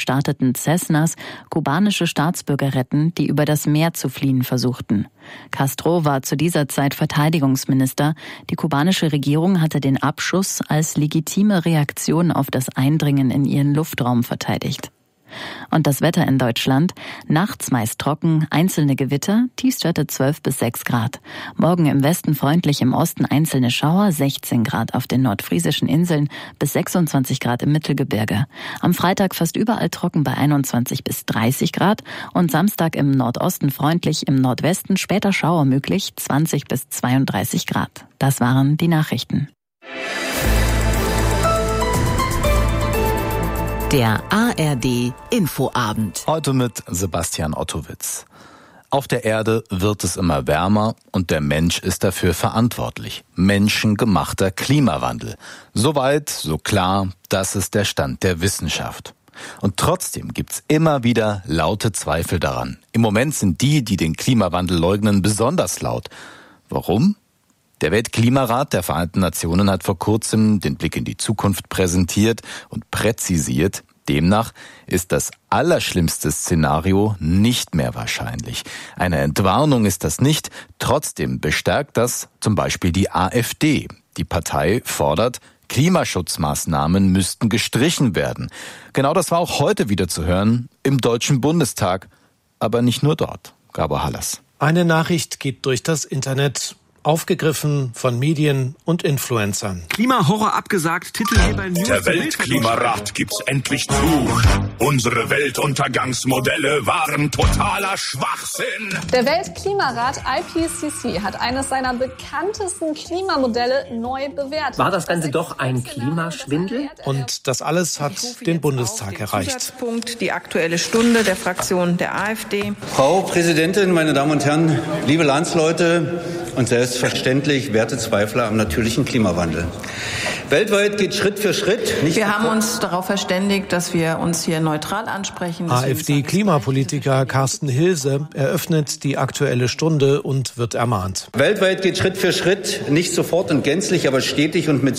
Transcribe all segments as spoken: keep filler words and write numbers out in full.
gestarteten Cessnas kubanische Staatsbürger retten, die über das Meer zu fliehen versuchten. Castro war zu dieser Zeit Verteidigungsminister. Die kubanische Regierung hatte den Abschuss als legitime Reaktion auf das Eindringen in ihren Luftraum verteidigt. Und das Wetter in Deutschland: nachts meist trocken, einzelne Gewitter, Tiefstwerte zwölf bis sechs Grad. Morgen im Westen freundlich, im Osten einzelne Schauer, sechzehn Grad auf den nordfriesischen Inseln bis sechsundzwanzig Grad im Mittelgebirge. Am Freitag fast überall trocken bei einundzwanzig bis dreißig Grad und Samstag im Nordosten freundlich, im Nordwesten später Schauer möglich, zwanzig bis zweiunddreißig Grad. Das waren die Nachrichten. Der A R D Infoabend. Heute mit Sebastian Ottowitz. Auf der Erde wird es immer wärmer und der Mensch ist dafür verantwortlich. Menschengemachter Klimawandel. Soweit, so klar, das ist der Stand der Wissenschaft. Und trotzdem gibt's immer wieder laute Zweifel daran. Im Moment sind die, die den Klimawandel leugnen, besonders laut. Warum? Der Weltklimarat der Vereinten Nationen hat vor kurzem den Blick in die Zukunft präsentiert und präzisiert. Demnach ist das allerschlimmste Szenario nicht mehr wahrscheinlich. Eine Entwarnung ist das nicht. Trotzdem bestärkt das zum Beispiel die AfD. Die Partei fordert, Klimaschutzmaßnahmen müssten gestrichen werden. Genau das war auch heute wieder zu hören im Deutschen Bundestag. Aber nicht nur dort. Gabor Hallas. Eine Nachricht geht durch das Internet. Aufgegriffen von Medien und Influencern. Klimahorror abgesagt, Titelgeber News. Der Weltklimarat gibt's endlich zu. Unsere Weltuntergangsmodelle waren totaler Schwachsinn. Der Weltklimarat I P C C hat eines seiner bekanntesten Klimamodelle neu bewertet. War das Ganze doch ein Klimaschwindel? Und das alles hat den Bundestag erreicht. Die Aktuelle Stunde der Fraktion der AfD. Frau Präsidentin, meine Damen und Herren, liebe Landsleute und selbstverständlich werte Zweifler am natürlichen Klimawandel. Weltweit geht Schritt für Schritt. Nicht wir haben uns darauf verständigt, dass wir uns hier neutral ansprechen. AfD-Klimapolitiker Carsten Hilse eröffnet die Aktuelle Stunde und wird ermahnt. Weltweit geht Schritt für Schritt, nicht sofort und gänzlich, aber stetig und mit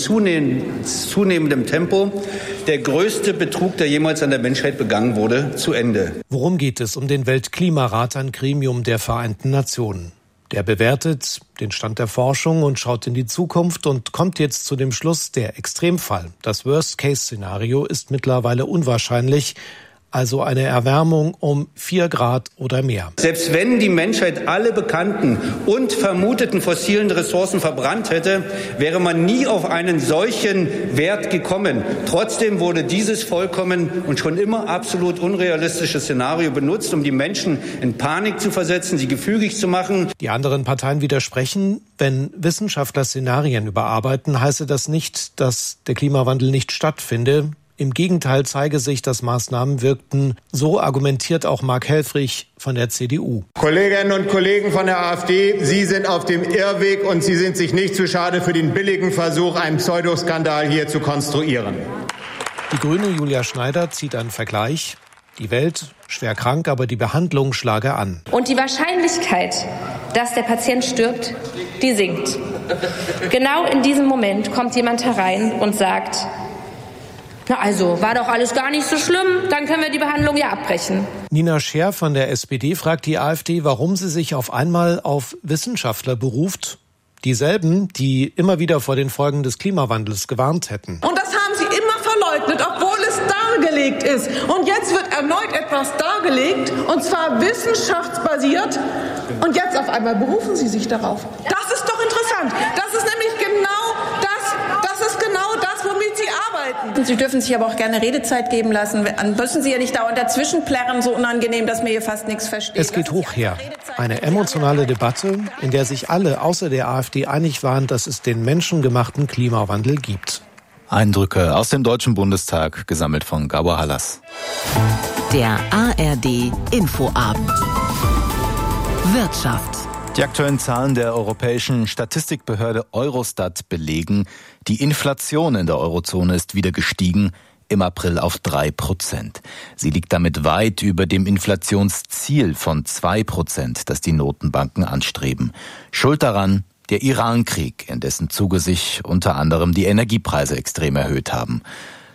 zunehmendem Tempo, der größte Betrug, der jemals an der Menschheit begangen wurde, zu Ende. Worum geht es? Um den Weltklimarat, ein Gremium der Vereinten Nationen. Der bewertet den Stand der Forschung und schaut in die Zukunft und kommt jetzt zu dem Schluss, der Extremfall, das Worst-Case-Szenario ist mittlerweile unwahrscheinlich, also eine Erwärmung um vier Grad oder mehr. Selbst wenn die Menschheit alle bekannten und vermuteten fossilen Ressourcen verbrannt hätte, wäre man nie auf einen solchen Wert gekommen. Trotzdem wurde dieses vollkommen und schon immer absolut unrealistische Szenario benutzt, um die Menschen in Panik zu versetzen, sie gefügig zu machen. Die anderen Parteien widersprechen. Wenn Wissenschaftler Szenarien überarbeiten, heiße das nicht, dass der Klimawandel nicht stattfinde. Im Gegenteil zeige sich, dass Maßnahmen wirkten. So argumentiert auch Mark Helfrich von der C D U. Kolleginnen und Kollegen von der AfD, Sie sind auf dem Irrweg und Sie sind sich nicht zu schade für den billigen Versuch, einen Pseudoskandal hier zu konstruieren. Die Grüne Julia Schneider zieht einen Vergleich. Die Welt schwer krank, aber die Behandlung schlage an. Und die Wahrscheinlichkeit, dass der Patient stirbt, die sinkt. Genau in diesem Moment kommt jemand herein und sagt: Na also, war doch alles gar nicht so schlimm, dann können wir die Behandlung ja abbrechen. Nina Scher von der S P D fragt die AfD, warum sie sich auf einmal auf Wissenschaftler beruft. Dieselben, die immer wieder vor den Folgen des Klimawandels gewarnt hätten. Und das haben sie immer verleugnet, obwohl es dargelegt ist. Und jetzt wird erneut etwas dargelegt, und zwar wissenschaftsbasiert. Und jetzt auf einmal berufen sie sich darauf. Das ist doch interessant. Das ist nämlich genau das, das ist genau das, womit sie arbeiten. Sie dürfen sich aber auch gerne Redezeit geben lassen. Dann müssen Sie ja nicht dauernd dazwischen plärren, so unangenehm, dass mir hier fast nichts versteht. Es geht hoch her. Eine emotionale Debatte, in der sich alle außer der AfD einig waren, dass es den menschengemachten Klimawandel gibt. Eindrücke aus dem Deutschen Bundestag, gesammelt von Gabor Hallas. Der A R D Infoabend. Wirtschaft. Die aktuellen Zahlen der europäischen Statistikbehörde Eurostat belegen, die Inflation in der Eurozone ist wieder gestiegen, im April auf drei Prozent. Sie liegt damit weit über dem Inflationsziel von zwei Prozent, das die Notenbanken anstreben. Schuld daran der Iran-Krieg, in dessen Zuge sich unter anderem die Energiepreise extrem erhöht haben.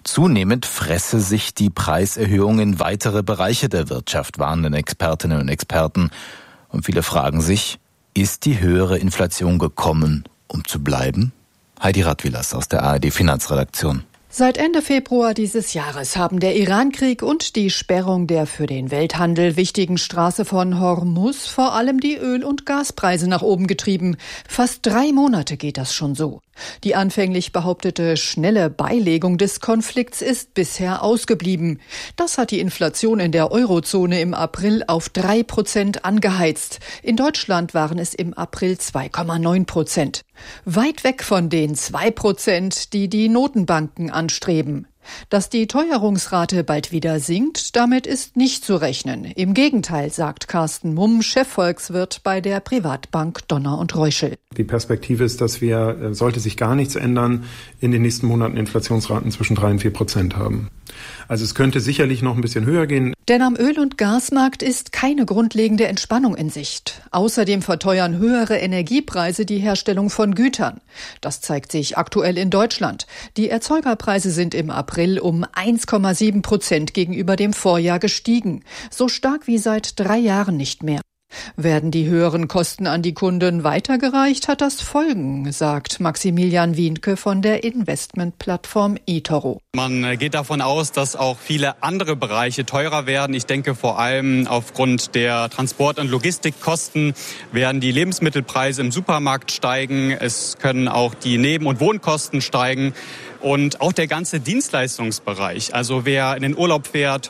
Zunehmend fresse sich die Preiserhöhung in weitere Bereiche der Wirtschaft, warnen Expertinnen und Experten. Und viele fragen sich, ist die höhere Inflation gekommen, um zu bleiben? Heidi Radwilas aus der A R D Finanzredaktion. Seit Ende Februar dieses Jahres haben der Irankrieg und die Sperrung der für den Welthandel wichtigen Straße von Hormuz vor allem die Öl- und Gaspreise nach oben getrieben. Fast drei Monate geht das schon so. Die anfänglich behauptete schnelle Beilegung des Konflikts ist bisher ausgeblieben. Das hat die Inflation in der Eurozone im April auf drei Prozent angeheizt. In Deutschland waren es im April zwei Komma neun Prozent. Weit weg von den zwei Prozent, die die Notenbanken anstreben. Dass die Teuerungsrate bald wieder sinkt, damit ist nicht zu rechnen. Im Gegenteil, sagt Carsten Mumm, Chefvolkswirt bei der Privatbank Donner und Reuschel. Die Perspektive ist, dass wir, sollte sich gar nichts ändern, in den nächsten Monaten Inflationsraten zwischen drei und vier Prozent haben. Also es könnte sicherlich noch ein bisschen höher gehen. Denn am Öl- und Gasmarkt ist keine grundlegende Entspannung in Sicht. Außerdem verteuern höhere Energiepreise die Herstellung von Gütern. Das zeigt sich aktuell in Deutschland. Die Erzeugerpreise sind im April um eins Komma sieben Prozent gegenüber dem Vorjahr gestiegen. So stark wie seit drei Jahren nicht mehr. Werden die höheren Kosten an die Kunden weitergereicht, hat das Folgen, sagt Maximilian Wienke von der Investmentplattform eToro. Man geht davon aus, dass auch viele andere Bereiche teurer werden. Ich denke vor allem aufgrund der Transport- und Logistikkosten werden die Lebensmittelpreise im Supermarkt steigen. Es können auch die Neben- und Wohnkosten steigen und auch der ganze Dienstleistungsbereich. Also wer in den Urlaub fährt,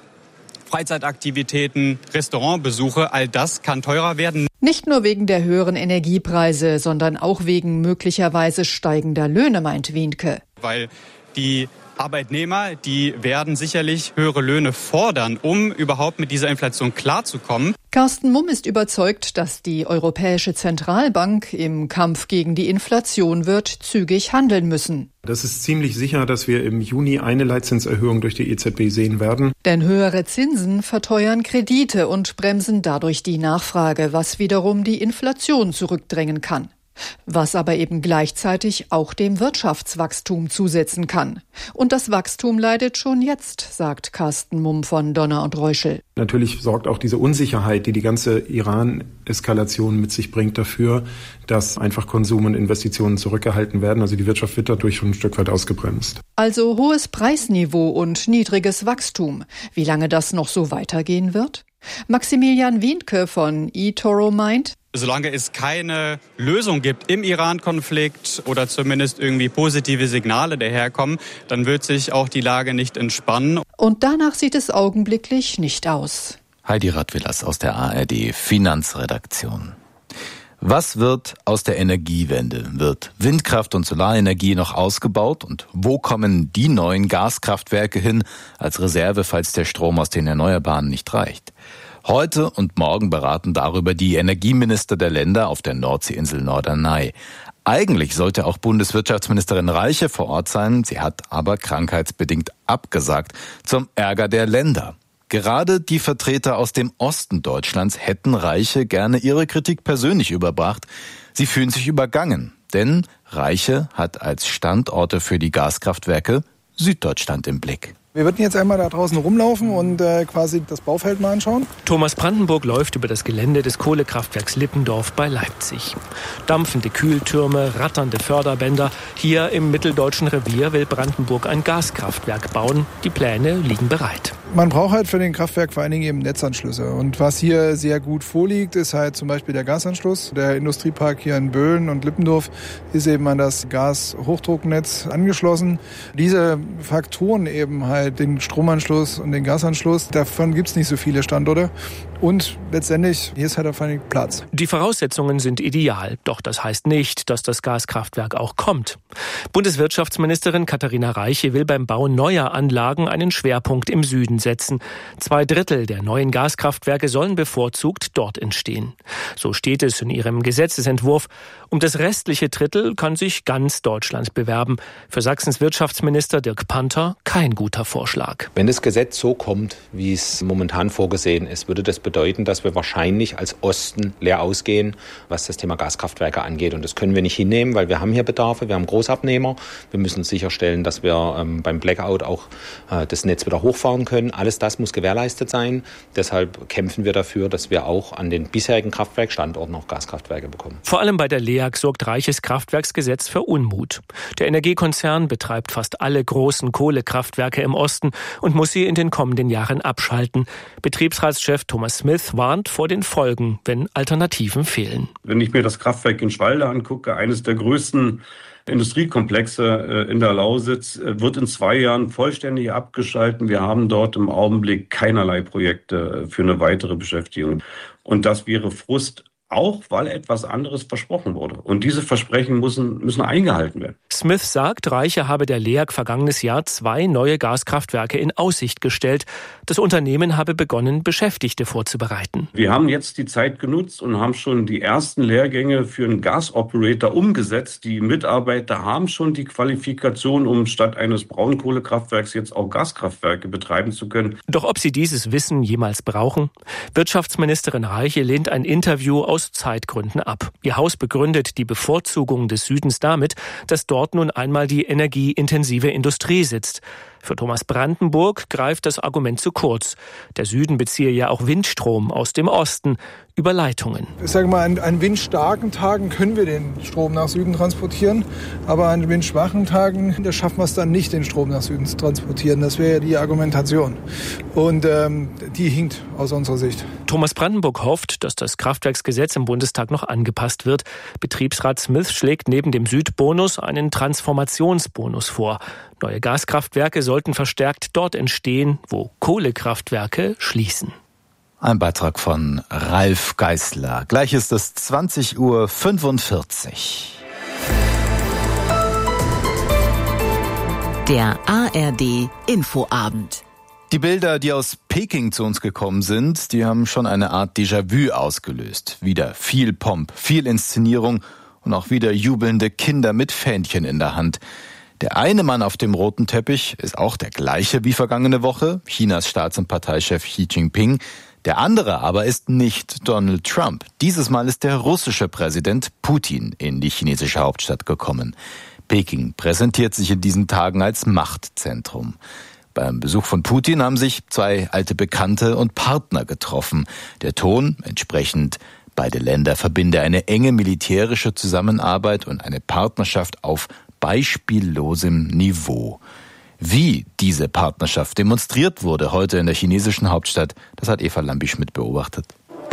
Freizeitaktivitäten, Restaurantbesuche, all das kann teurer werden. Nicht nur wegen der höheren Energiepreise, sondern auch wegen möglicherweise steigender Löhne, meint Wienke. Weil die Arbeitnehmer, die werden sicherlich höhere Löhne fordern, um überhaupt mit dieser Inflation klarzukommen. Carsten Mumm ist überzeugt, dass die Europäische Zentralbank im Kampf gegen die Inflation wird zügig handeln müssen. Das ist ziemlich sicher, dass wir im Juni eine Leitzinserhöhung durch die E Z B sehen werden. Denn höhere Zinsen verteuern Kredite und bremsen dadurch die Nachfrage, was wiederum die Inflation zurückdrängen kann. Was aber eben gleichzeitig auch dem Wirtschaftswachstum zusetzen kann. Und das Wachstum leidet schon jetzt, sagt Carsten Mumm von Donner und Reuschel. Natürlich sorgt auch diese Unsicherheit, die die ganze Iran-Eskalation mit sich bringt, dafür, dass einfach Konsum und Investitionen zurückgehalten werden. Also die Wirtschaft wird dadurch schon ein Stück weit ausgebremst. Also hohes Preisniveau und niedriges Wachstum. Wie lange das noch so weitergehen wird? Maximilian Wienke von eToro meint, solange es keine Lösung gibt im Iran-Konflikt oder zumindest irgendwie positive Signale daherkommen, dann wird sich auch die Lage nicht entspannen. Und danach sieht es augenblicklich nicht aus. Heidi Radwilas aus der A R D Finanzredaktion. Was wird aus der Energiewende? Wird Windkraft und Solarenergie noch ausgebaut? Und wo kommen die neuen Gaskraftwerke hin als Reserve, falls der Strom aus den Erneuerbaren nicht reicht? Heute und morgen beraten darüber die Energieminister der Länder auf der Nordseeinsel Norderney. Eigentlich sollte auch Bundeswirtschaftsministerin Reiche vor Ort sein, sie hat aber krankheitsbedingt abgesagt, zum Ärger der Länder. Gerade die Vertreter aus dem Osten Deutschlands hätten Reiche gerne ihre Kritik persönlich überbracht. Sie fühlen sich übergangen, denn Reiche hat als Standorte für die Gaskraftwerke Süddeutschland im Blick. Wir würden jetzt einmal da draußen rumlaufen und äh, quasi das Baufeld mal anschauen. Thomas Brandenburg läuft über das Gelände des Kohlekraftwerks Lippendorf bei Leipzig. Dampfende Kühltürme, ratternde Förderbänder. Hier im mitteldeutschen Revier will Brandenburg ein Gaskraftwerk bauen. Die Pläne liegen bereit. Man braucht halt für den Kraftwerk vor allen Dingen eben Netzanschlüsse. Und was hier sehr gut vorliegt, ist halt zum Beispiel der Gasanschluss. Der Industriepark hier in Böhlen und Lippendorf ist eben an das Gashochdrucknetz angeschlossen. Diese Faktoren eben halt, den Stromanschluss und den Gasanschluss, davon gibt es nicht so viele Standorte. Und letztendlich, hier ist halt auf jeden Fall Platz. Die Voraussetzungen sind ideal, doch das heißt nicht, dass das Gaskraftwerk auch kommt. Bundeswirtschaftsministerin Katharina Reiche will beim Bau neuer Anlagen einen Schwerpunkt im Süden setzen. Zwei Drittel der neuen Gaskraftwerke sollen bevorzugt dort entstehen. So steht es in ihrem Gesetzesentwurf. Um das restliche Drittel kann sich ganz Deutschland bewerben. Für Sachsens Wirtschaftsminister Dirk Panther kein guter Vorschlag. Vorschlag. Wenn das Gesetz so kommt, wie es momentan vorgesehen ist, würde das bedeuten, dass wir wahrscheinlich als Osten leer ausgehen, was das Thema Gaskraftwerke angeht. Und das können wir nicht hinnehmen, weil wir haben hier Bedarfe, wir haben Großabnehmer. Wir müssen sicherstellen, dass wir ähm, beim Blackout auch äh, das Netz wieder hochfahren können. Alles das muss gewährleistet sein. Deshalb kämpfen wir dafür, dass wir auch an den bisherigen Kraftwerkstandorten noch Gaskraftwerke bekommen. Vor allem bei der L E A G sorgt Reiches Kraftwerksgesetz für Unmut. Der Energiekonzern betreibt fast alle großen Kohlekraftwerke im Osten und muss sie in den kommenden Jahren abschalten. Betriebsratschef Thomas Smith warnt vor den Folgen, wenn Alternativen fehlen. Wenn ich mir das Kraftwerk in Schwalde angucke, eines der größten Industriekomplexe in der Lausitz, wird in zwei Jahren vollständig abgeschaltet. Wir haben dort im Augenblick keinerlei Projekte für eine weitere Beschäftigung. Und das wäre Frust, auch weil etwas anderes versprochen wurde. Und diese Versprechen müssen, müssen eingehalten werden. Smith sagt, Reiche habe der L E A G vergangenes Jahr zwei neue Gaskraftwerke in Aussicht gestellt. Das Unternehmen habe begonnen, Beschäftigte vorzubereiten. Wir haben jetzt die Zeit genutzt und haben schon die ersten Lehrgänge für einen Gasoperator umgesetzt. Die Mitarbeiter haben schon die Qualifikation, um statt eines Braunkohlekraftwerks jetzt auch Gaskraftwerke betreiben zu können. Doch ob sie dieses Wissen jemals brauchen? Wirtschaftsministerin Reiche lehnt ein Interview aus Zeitgründen ab. Ihr Haus begründet die Bevorzugung des Südens damit, dass dort nun einmal die energieintensive Industrie sitzt. Für Thomas Brandenburg greift das Argument zu kurz. Der Süden beziehe ja auch Windstrom aus dem Osten über Leitungen. Ich sage mal, an, an windstarken Tagen können wir den Strom nach Süden transportieren, aber an windschwachen Tagen, da schaffen wir es dann nicht, den Strom nach Süden zu transportieren. Das wäre ja die Argumentation. Und ähm, die hinkt aus unserer Sicht. Thomas Brandenburg hofft, dass das Kraftwerksgesetz im Bundestag noch angepasst wird. Betriebsrat Smith schlägt neben dem Südbonus einen Transformationsbonus vor. Neue Gaskraftwerke sollten verstärkt dort entstehen, wo Kohlekraftwerke schließen. Ein Beitrag von Ralf Geißler. Gleich ist es zwanzig Uhr fünfundvierzig. Der A R D Infoabend. Die Bilder, die aus Peking zu uns gekommen sind, die haben schon eine Art Déjà-vu ausgelöst. Wieder viel Pomp, viel Inszenierung und auch wieder jubelnde Kinder mit Fähnchen in der Hand. Der eine Mann auf dem roten Teppich ist auch der gleiche wie vergangene Woche, Chinas Staats- und Parteichef Xi Jinping. Der andere aber ist nicht Donald Trump. Dieses Mal ist der russische Präsident Putin in die chinesische Hauptstadt gekommen. Peking präsentiert sich in diesen Tagen als Machtzentrum. Beim Besuch von Putin haben sich zwei alte Bekannte und Partner getroffen. Der Ton entsprechend: beide Länder verbinde eine enge militärische Zusammenarbeit und eine Partnerschaft auf beispiellosem Niveau. Wie diese Partnerschaft demonstriert wurde heute in der chinesischen Hauptstadt, das hat Eva Lambi-Schmidt beobachtet.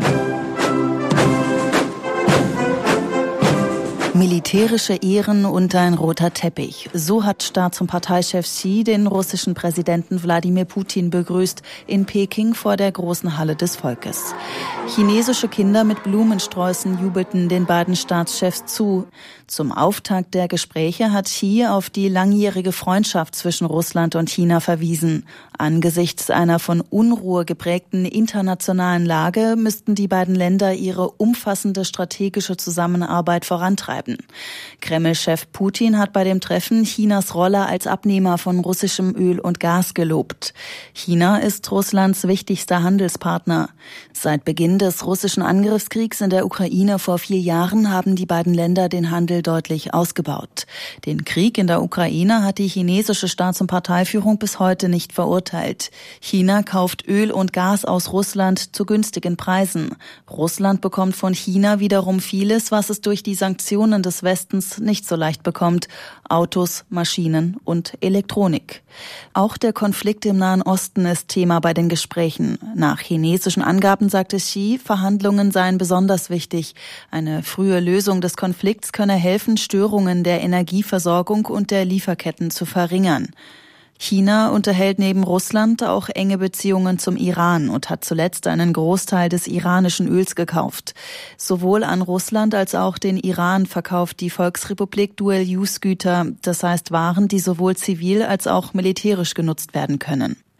Militärische Ehren und ein roter Teppich. So hat Staats- und Parteichef Xi den russischen Präsidenten Wladimir Putin begrüßt in Peking vor der großen Halle des Volkes. Chinesische Kinder mit Blumensträußen jubelten den beiden Staatschefs zu. Zum Auftakt der Gespräche hat Xi auf die langjährige Freundschaft zwischen Russland und China verwiesen. Angesichts einer von Unruhe geprägten internationalen Lage müssten die beiden Länder ihre umfassende strategische Zusammenarbeit vorantreiben. Kreml-Chef Putin hat bei dem Treffen Chinas Rolle als Abnehmer von russischem Öl und Gas gelobt. China ist Russlands wichtigster Handelspartner. Seit Beginn des russischen Angriffskriegs in der Ukraine vor vier Jahren haben die beiden Länder den Handel deutlich ausgebaut. Den Krieg in der Ukraine hat die chinesische Staats- und Parteiführung bis heute nicht verurteilt. China kauft Öl und Gas aus Russland zu günstigen Preisen. Russland bekommt von China wiederum vieles, was es durch die Sanktionen des Westens nicht so leicht bekommt: Autos, Maschinen und Elektronik. Auch der Konflikt im Nahen Osten ist Thema bei den Gesprächen. Nach chinesischen Angaben sagte Xi, Verhandlungen seien besonders wichtig. Eine frühe Lösung des Konflikts könne helfen, Störungen der Energieversorgung und der Lieferketten zu verringern. China unterhält neben Russland auch enge Beziehungen zum Iran und hat zuletzt einen Großteil des iranischen Öls gekauft. Sowohl an Russland als auch den Iran verkauft die Volksrepublik Dual-Use-Güter, das heißt Waren, die sowohl zivil als auch militärisch genutzt werden können.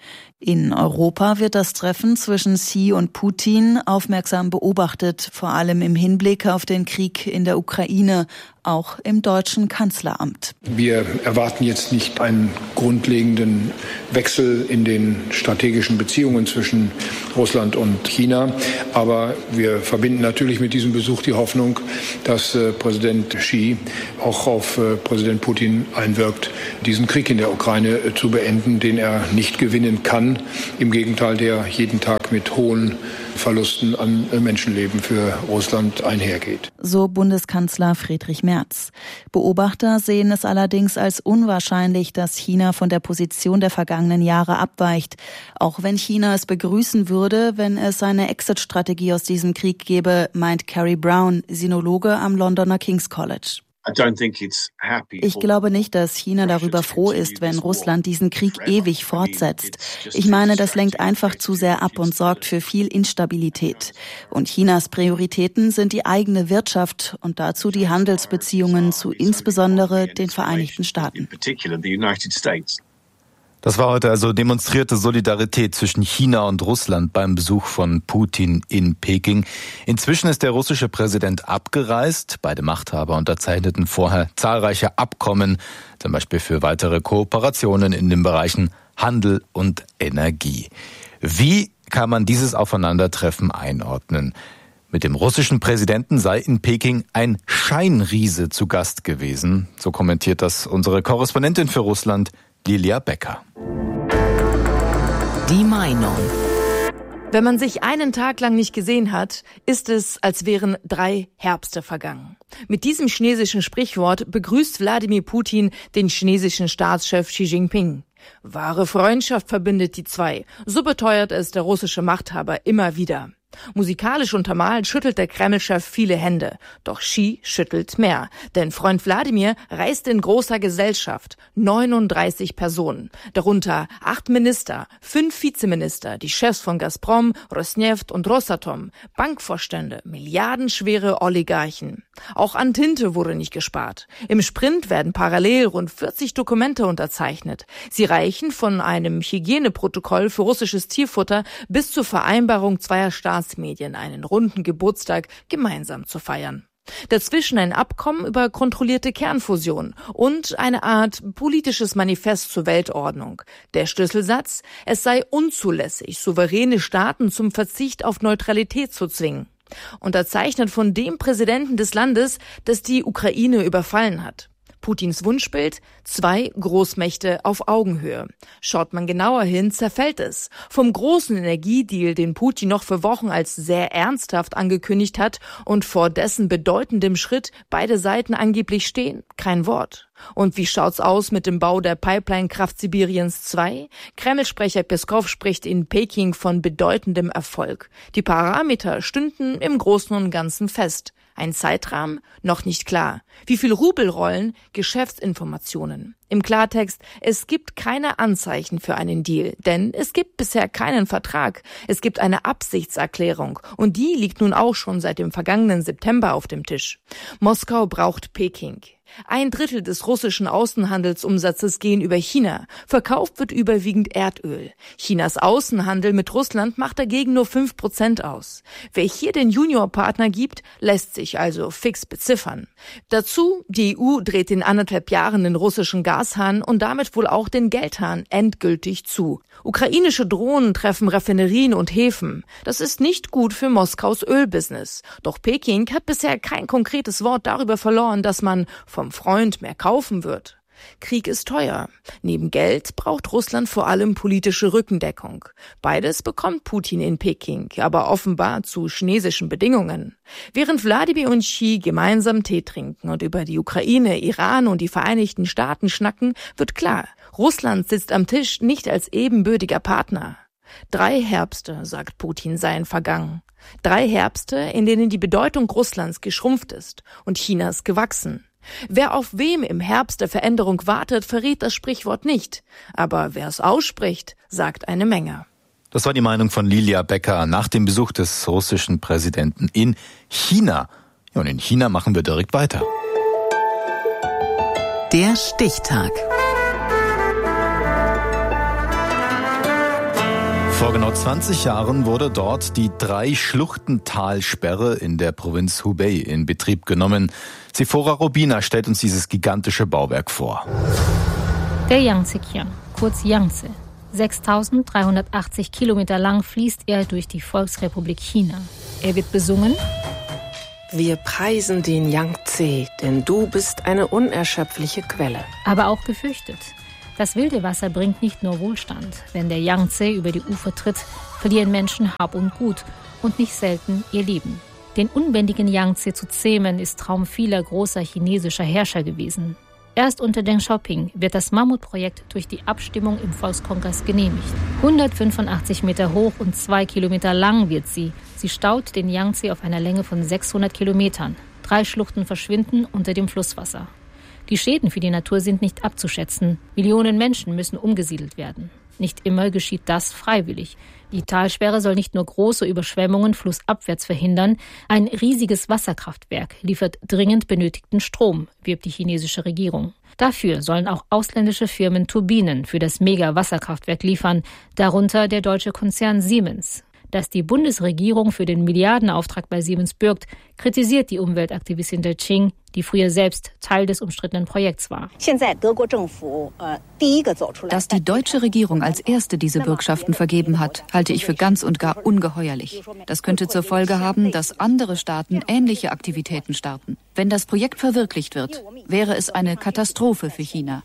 In Europa wird das Treffen zwischen Xi und Putin aufmerksam beobachtet, vor allem im Hinblick auf den Krieg in der Ukraine, auch im deutschen Kanzleramt. Wir erwarten jetzt nicht einen grundlegenden Wechsel in den strategischen Beziehungen zwischen Russland und China, aber wir verbinden natürlich mit diesem Besuch die Hoffnung, dass äh, Präsident Xi auch auf äh, Präsident Putin einwirkt, diesen Krieg in der Ukraine äh, zu beenden, den er nicht gewinnen kann. Im Gegenteil, der jeden Tag mit hohen Verlusten an Menschenleben für Russland einhergeht. So Bundeskanzler Friedrich Merz. Beobachter sehen es allerdings als unwahrscheinlich, dass China von der Position der vergangenen Jahre abweicht. Auch wenn China es begrüßen würde, wenn es eine Exit-Strategie aus diesem Krieg gäbe, meint Carrie Brown, Sinologe am Londoner King's College. Ich glaube nicht, dass China darüber froh ist, wenn Russland diesen Krieg ewig fortsetzt. Ich meine, das lenkt einfach zu sehr ab und sorgt für viel Instabilität. Und Chinas Prioritäten sind die eigene Wirtschaft und dazu die Handelsbeziehungen zu insbesondere den Vereinigten Staaten. Das war heute also demonstrierte Solidarität zwischen China und Russland beim Besuch von Putin in Peking. Inzwischen ist der russische Präsident abgereist. Beide Machthaber unterzeichneten vorher zahlreiche Abkommen, zum Beispiel für weitere Kooperationen in den Bereichen Handel und Energie. Wie kann man dieses Aufeinandertreffen einordnen? Mit dem russischen Präsidenten sei in Peking ein Scheinriese zu Gast gewesen. So kommentiert das unsere Korrespondentin für Russland, Lilia Becker. Die Meinung. Wenn man sich einen Tag lang nicht gesehen hat, ist es, als wären drei Herbste vergangen. Mit diesem chinesischen Sprichwort begrüßt Wladimir Putin den chinesischen Staatschef Xi Jinping. Wahre Freundschaft verbindet die zwei, so beteuert es der russische Machthaber immer wieder. Musikalisch untermalt schüttelt der Kreml-Chef viele Hände. Doch Xi schüttelt mehr. Denn Freund Wladimir reist in großer Gesellschaft. neununddreißig Personen. Darunter acht Minister, fünf Vizeminister, die Chefs von Gazprom, Rosneft und Rosatom, Bankvorstände, milliardenschwere Oligarchen. Auch an Tinte wurde nicht gespart. Im Sprint werden parallel rund vierzig Dokumente unterzeichnet. Sie reichen von einem Hygieneprotokoll für russisches Tierfutter bis zur Vereinbarung zweier Staatsmedien, einen runden Geburtstag gemeinsam zu feiern. Dazwischen ein Abkommen über kontrollierte Kernfusion und eine Art politisches Manifest zur Weltordnung. Der Schlüsselsatz: Es sei unzulässig, souveräne Staaten zum Verzicht auf Neutralität zu zwingen. Unterzeichnet von dem Präsidenten des Landes, das die Ukraine überfallen hat. Putins Wunschbild: zwei Großmächte auf Augenhöhe. Schaut man genauer hin, zerfällt es. Vom großen Energiedeal, den Putin noch für Wochen als sehr ernsthaft angekündigt hat und vor dessen bedeutendem Schritt beide Seiten angeblich stehen, kein Wort. Und wie schaut's aus mit dem Bau der Pipeline-Kraft Sibiriens zwei? Kreml-Sprecher Peskow spricht in Peking von bedeutendem Erfolg. Die Parameter stünden im Großen und Ganzen fest. Ein Zeitrahmen? Noch nicht klar. Wie viel Rubel rollen? Geschäftsinformationen. Im Klartext: Es gibt keine Anzeichen für einen Deal, denn es gibt bisher keinen Vertrag. Es gibt eine Absichtserklärung und die liegt nun auch schon seit dem vergangenen September auf dem Tisch. Moskau braucht Peking. Ein Drittel des russischen Außenhandelsumsatzes gehen über China. Verkauft wird überwiegend Erdöl. Chinas Außenhandel mit Russland macht dagegen nur fünf Prozent aus. Wer hier den Juniorpartner gibt, lässt sich also fix beziffern. Dazu: Die E U dreht in anderthalb Jahren den russischen Gashahn und damit wohl auch den Geldhahn endgültig zu. Ukrainische Drohnen treffen Raffinerien und Häfen. Das ist nicht gut für Moskaus Ölbusiness. Doch Peking hat bisher kein konkretes Wort darüber verloren, dass man vom Freund mehr kaufen wird. Krieg ist teuer. Neben Geld braucht Russland vor allem politische Rückendeckung. Beides bekommt Putin in Peking, aber offenbar zu chinesischen Bedingungen. Während Wladimir und Xi gemeinsam Tee trinken und über die Ukraine, Iran und die Vereinigten Staaten schnacken, wird klar: Russland sitzt am Tisch nicht als ebenbürtiger Partner. Drei Herbste, sagt Putin, seien vergangen. Drei Herbste, in denen die Bedeutung Russlands geschrumpft ist und Chinas gewachsen. Wer auf wem im Herbst der Veränderung wartet, verrät das Sprichwort nicht. Aber wer es ausspricht, sagt eine Menge. Das war die Meinung von Lilia Becker nach dem Besuch des russischen Präsidenten in China. Ja, und in China machen wir direkt weiter. Der Stichtag. Vor genau zwanzig Jahren wurde dort die Drei-Schluchten-Talsperre in der Provinz Hubei in Betrieb genommen. Sephora Robina stellt uns dieses gigantische Bauwerk vor. Der Yangtze-Kiang, kurz Yangtze. sechstausenddreihundertachtzig Kilometer lang fließt er durch die Volksrepublik China. Er wird besungen. Wir preisen den Yangtze, denn du bist eine unerschöpfliche Quelle. Aber auch gefürchtet. Das wilde Wasser bringt nicht nur Wohlstand. Wenn der Yangtze über die Ufer tritt, verlieren Menschen Hab und Gut und nicht selten ihr Leben. Den unbändigen Yangtze zu zähmen, ist Traum vieler großer chinesischer Herrscher gewesen. Erst unter Deng Xiaoping wird das Mammutprojekt durch die Abstimmung im Volkskongress genehmigt. hundertfünfundachtzig Meter hoch und zwei Kilometer lang wird sie. Sie staut den Yangtze auf einer Länge von sechshundert Kilometern. Drei Schluchten verschwinden unter dem Flusswasser. Die Schäden für die Natur sind nicht abzuschätzen. Millionen Menschen müssen umgesiedelt werden. Nicht immer geschieht das freiwillig. Die Talsperre soll nicht nur große Überschwemmungen flussabwärts verhindern, ein riesiges Wasserkraftwerk liefert dringend benötigten Strom, wirbt die chinesische Regierung. Dafür sollen auch ausländische Firmen Turbinen für das Mega-Wasserkraftwerk liefern, darunter der deutsche Konzern Siemens. Dass die Bundesregierung für den Milliardenauftrag bei Siemens bürgt, kritisiert die Umweltaktivistin Dai Qing, die früher selbst Teil des umstrittenen Projekts war. Dass die deutsche Regierung als erste diese Bürgschaften vergeben hat, halte ich für ganz und gar ungeheuerlich. Das könnte zur Folge haben, dass andere Staaten ähnliche Aktivitäten starten. Wenn das Projekt verwirklicht wird, wäre es eine Katastrophe für China.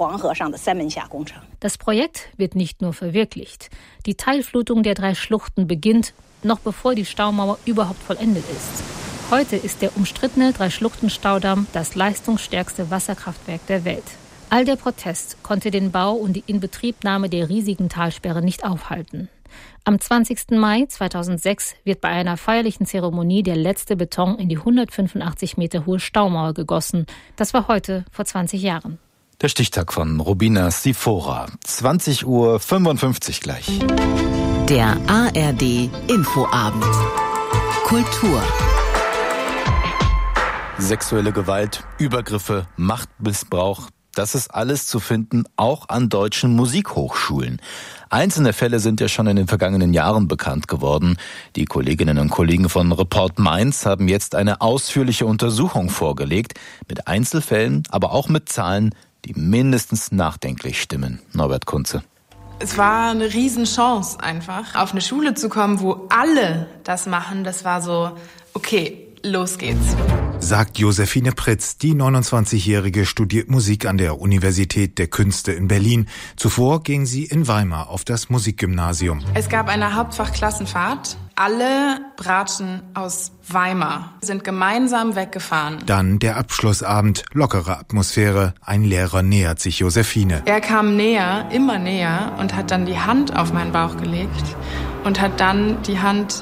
Das Projekt wird nicht nur verwirklicht. Die Teilflutung der drei Schluchten beginnt, noch bevor die Staumauer überhaupt vollendet ist. Heute ist der umstrittene Drei-Schluchten-Staudamm das leistungsstärkste Wasserkraftwerk der Welt. All der Protest konnte den Bau und die Inbetriebnahme der riesigen Talsperre nicht aufhalten. Am zwanzigsten Mai zweitausendsechs wird bei einer feierlichen Zeremonie der letzte Beton in die hundertfünfundachtzig Meter hohe Staumauer gegossen. Das war heute vor zwanzig Jahren. Der Stichtag von Robina Sephora. zwanzig Uhr fünfundfünfzig gleich. Der A R D Infoabend. Kultur. Sexuelle Gewalt, Übergriffe, Machtmissbrauch, das ist alles zu finden, auch an deutschen Musikhochschulen. Einzelne Fälle sind ja schon in den vergangenen Jahren bekannt geworden. Die Kolleginnen und Kollegen von Report Mainz haben jetzt eine ausführliche Untersuchung vorgelegt, mit Einzelfällen, aber auch mit Zahlen, die mindestens nachdenklich stimmen. Norbert Kunze. Es war eine Riesenchance einfach, auf eine Schule zu kommen, wo alle das machen. Das war so, okay, los geht's. Sagt Josephine Pritz. Die neunundzwanzigjährige studiert Musik an der Universität der Künste in Berlin. Zuvor ging sie in Weimar auf das Musikgymnasium. Es gab eine Hauptfach-Klassenfahrt. Alle Bratschen aus Weimar sind gemeinsam weggefahren. Dann der Abschlussabend, lockere Atmosphäre. Ein Lehrer nähert sich Josephine. Er kam näher, immer näher und hat dann die Hand auf meinen Bauch gelegt und hat dann die Hand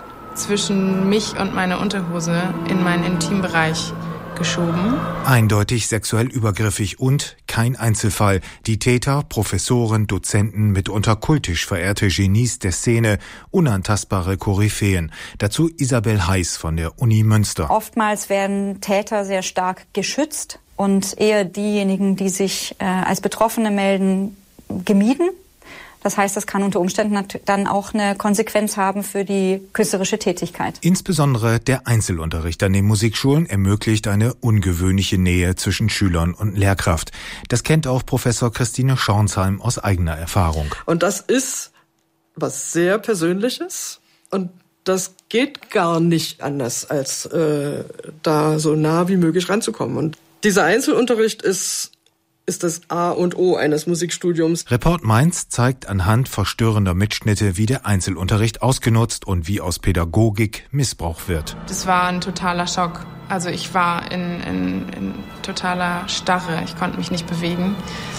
zwischen mich und meine Unterhose in meinen Intimbereich geschoben. Eindeutig sexuell übergriffig und kein Einzelfall. Die Täter, Professoren, Dozenten, mitunter kultisch verehrte Genies der Szene, unantastbare Koryphäen. Dazu Isabel Heiß von der Uni Münster. Oftmals werden Täter sehr stark geschützt und eher diejenigen, die sich äh, als Betroffene melden, gemieden. Das heißt, das kann unter Umständen dann auch eine Konsequenz haben für die künstlerische Tätigkeit. Insbesondere der Einzelunterricht an den Musikschulen ermöglicht eine ungewöhnliche Nähe zwischen Schülern und Lehrkraft. Das kennt auch Professor Christine Schornsheim aus eigener Erfahrung. Und das ist was sehr Persönliches und das geht gar nicht anders, als äh, da so nah wie möglich ranzukommen. Und dieser Einzelunterricht ist ist das A und O eines Musikstudiums. Report Mainz zeigt anhand verstörender Mitschnitte, wie der Einzelunterricht ausgenutzt und wie aus Pädagogik Missbrauch wird. Das war ein totaler Schock. Also ich war in, in, in totaler Starre. Ich konnte mich nicht bewegen.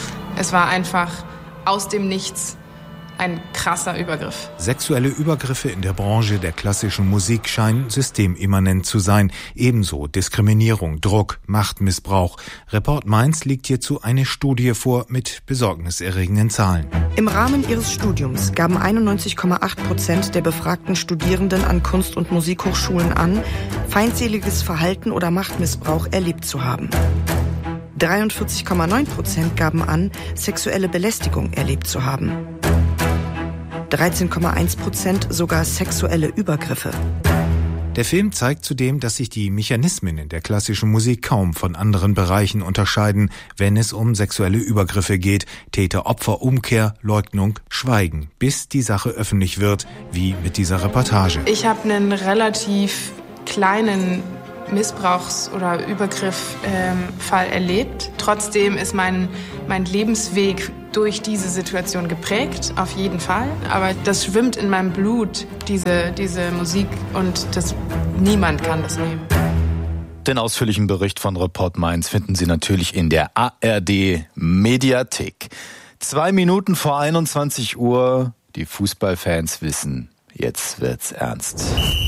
Es war einfach aus dem Nichts ein krasser Übergriff. Sexuelle Übergriffe in der Branche der klassischen Musik scheinen systemimmanent zu sein. Ebenso Diskriminierung, Druck, Machtmissbrauch. Report Mainz legt hierzu eine Studie vor mit besorgniserregenden Zahlen. Im Rahmen ihres Studiums gaben einundneunzig Komma acht Prozent der befragten Studierenden an Kunst- und Musikhochschulen an, feindseliges Verhalten oder Machtmissbrauch erlebt zu haben. dreiundvierzig Komma neun Prozent gaben an, sexuelle Belästigung erlebt zu haben. dreizehn Komma eins Prozent sogar sexuelle Übergriffe. Der Film zeigt zudem, dass sich die Mechanismen in der klassischen Musik kaum von anderen Bereichen unterscheiden, wenn es um sexuelle Übergriffe geht. Täter-Opfer-Umkehr, Leugnung, Schweigen, bis die Sache öffentlich wird, wie mit dieser Reportage. Ich habe einen relativ kleinen Missbrauchs- oder Übergriff-Fall ähm, erlebt. Trotzdem ist mein, mein Lebensweg durch diese Situation geprägt, auf jeden Fall. Aber das schwimmt in meinem Blut, diese, diese Musik, und das, niemand kann das nehmen. Den ausführlichen Bericht von Report Mainz finden Sie natürlich in der A R D Mediathek. Zwei Minuten vor einundzwanzig Uhr. Die Fußballfans wissen, jetzt wird's ernst.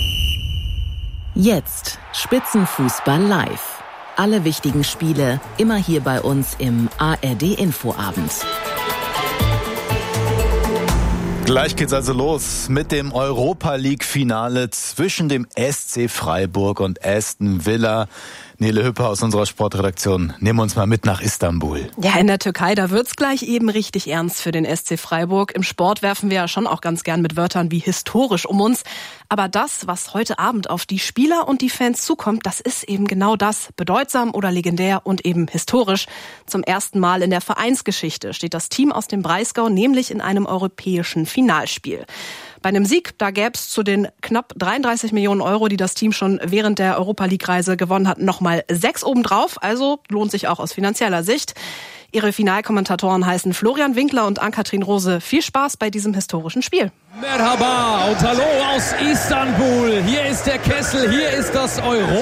Jetzt Spitzenfußball live. Alle wichtigen Spiele immer hier bei uns im A R D Infoabend. Gleich geht's also los mit dem Europa-League-Finale zwischen dem S C Freiburg und Aston Villa. Nele Hüpper aus unserer Sportredaktion, nehmen wir uns mal mit nach Istanbul. Ja, in der Türkei, da wird's gleich eben richtig ernst für den S C Freiburg. Im Sport werfen wir ja schon auch ganz gern mit Wörtern wie historisch um uns. Aber das, was heute Abend auf die Spieler und die Fans zukommt, das ist eben genau das. Bedeutsam oder legendär und eben historisch. Zum ersten Mal in der Vereinsgeschichte steht das Team aus dem Breisgau nämlich in einem europäischen Finalspiel. Bei einem Sieg, da gäbe es zu den knapp dreiunddreißig Millionen Euro, die das Team schon während der Europa-League-Reise gewonnen hat, nochmal sechs obendrauf. Also lohnt sich auch aus finanzieller Sicht. Ihre Finalkommentatoren heißen Florian Winkler und Ann-Kathrin Rose. Viel Spaß bei diesem historischen Spiel. Merhaba und hallo aus Istanbul. Hier ist der Kessel, hier ist das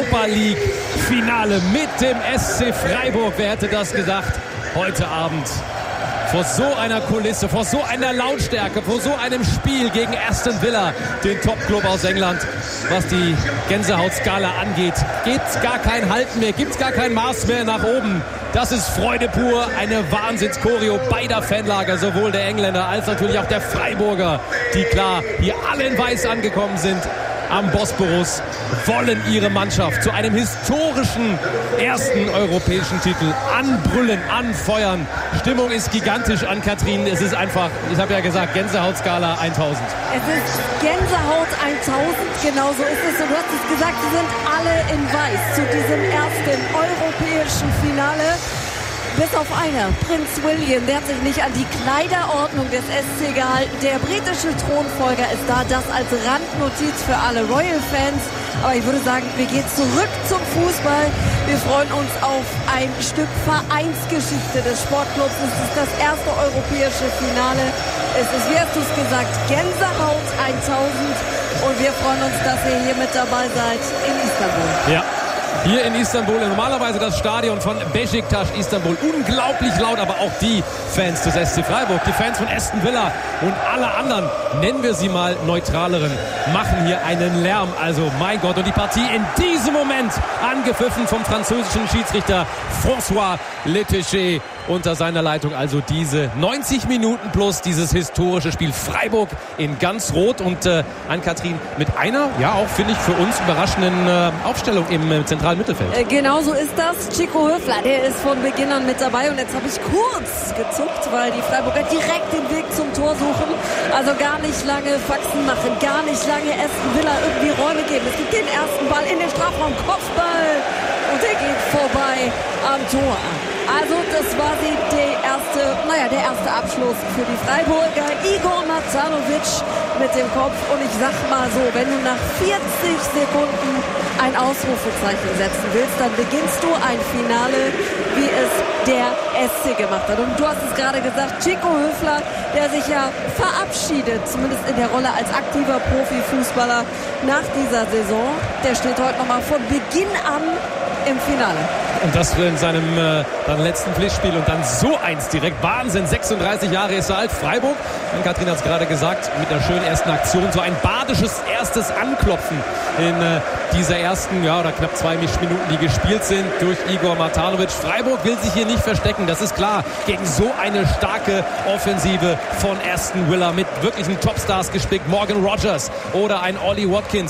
Europa-League-Finale mit dem S C Freiburg. Wer hätte das gedacht? Heute Abend. Vor so einer Kulisse, vor so einer Lautstärke, vor so einem Spiel gegen Aston Villa, den Top-Club aus England. Was die Gänsehautskala angeht, gibt's gar kein Halten mehr, gibt's gar kein Maß mehr nach oben. Das ist Freude pur, eine Wahnsinns-Choreo beider Fanlager, sowohl der Engländer als natürlich auch der Freiburger, die klar hier alle in Weiß angekommen sind am Bosporus, wollen ihre Mannschaft zu einem historischen ersten europäischen Titel anbrüllen, anfeuern. Stimmung ist gigantisch, Ann-Kathrin. Es ist einfach, ich habe ja gesagt, Gänsehautskala tausend. Es ist Gänsehaut tausend, genau so ist es. Und du hast es gesagt, sie sind alle in Weiß zu diesem ersten europäischen Finale. Bis auf einer, Prinz William, der hat sich nicht an die Kleiderordnung des S C gehalten. Der britische Thronfolger ist da, das als Randnotiz für alle Royal-Fans. Aber ich würde sagen, wir gehen zurück zum Fußball. Wir freuen uns auf ein Stück Vereinsgeschichte des Sportclubs. Es ist das erste europäische Finale. Es ist, wie hast du es gesagt, Gänsehaut tausend. Und wir freuen uns, dass ihr hier mit dabei seid in Istanbul. Ja. Hier in Istanbul, normalerweise das Stadion von Beşiktaş Istanbul. Unglaublich laut, aber auch die Fans des S C Freiburg, die Fans von Aston Villa und alle anderen, nennen wir sie mal neutraleren, machen hier einen Lärm. Also mein Gott, und die Partie in diesem Moment angepfiffen vom französischen Schiedsrichter François Letéché unter seiner Leitung. Also diese neunzig Minuten plus dieses historische Spiel. Freiburg in ganz rot und äh, Ann-Kathrin mit einer, ja auch finde ich für uns überraschenden äh, Aufstellung im äh, zentralen Mittelfeld. Äh, genau so ist das. Chico Höfler, der ist von Beginn an mit dabei und jetzt habe ich kurz gezuckt, weil die Freiburger direkt den Weg zum Tor suchen. Also gar nicht lange Faxen machen, gar nicht lange Aston Villa irgendwie Räume geben. Es gibt den ersten Ball in den Strafraum, Kopfball und der geht vorbei am Tor. Also das war die, die erste, naja, der erste Abschluss für die Freiburger. Igor Matanovic mit dem Kopf. Und ich sag mal so, wenn du nach vierzig Sekunden ein Ausrufezeichen setzen willst, dann beginnst du ein Finale, wie es der S C gemacht hat. Und du hast es gerade gesagt, Chico Höfler, der sich ja verabschiedet, zumindest in der Rolle als aktiver Profifußballer nach dieser Saison. Der steht heute nochmal von Beginn an im Finale. Und das in seinem äh, dann letzten Pflichtspiel und dann so eins direkt. Wahnsinn, sechsunddreißig Jahre ist er alt. Freiburg, Ann-Kathrin hat es gerade gesagt, mit einer schönen ersten Aktion. So ein badisches erstes Anklopfen in äh, dieser ersten, ja, oder knapp zwei Minuten, die gespielt sind durch Igor Matanovic. Freiburg will sich hier nicht verstecken, das ist klar. Gegen so eine starke Offensive von Aston Villa mit wirklichen Topstars gespickt. Morgan Rogers oder ein Ollie Watkins.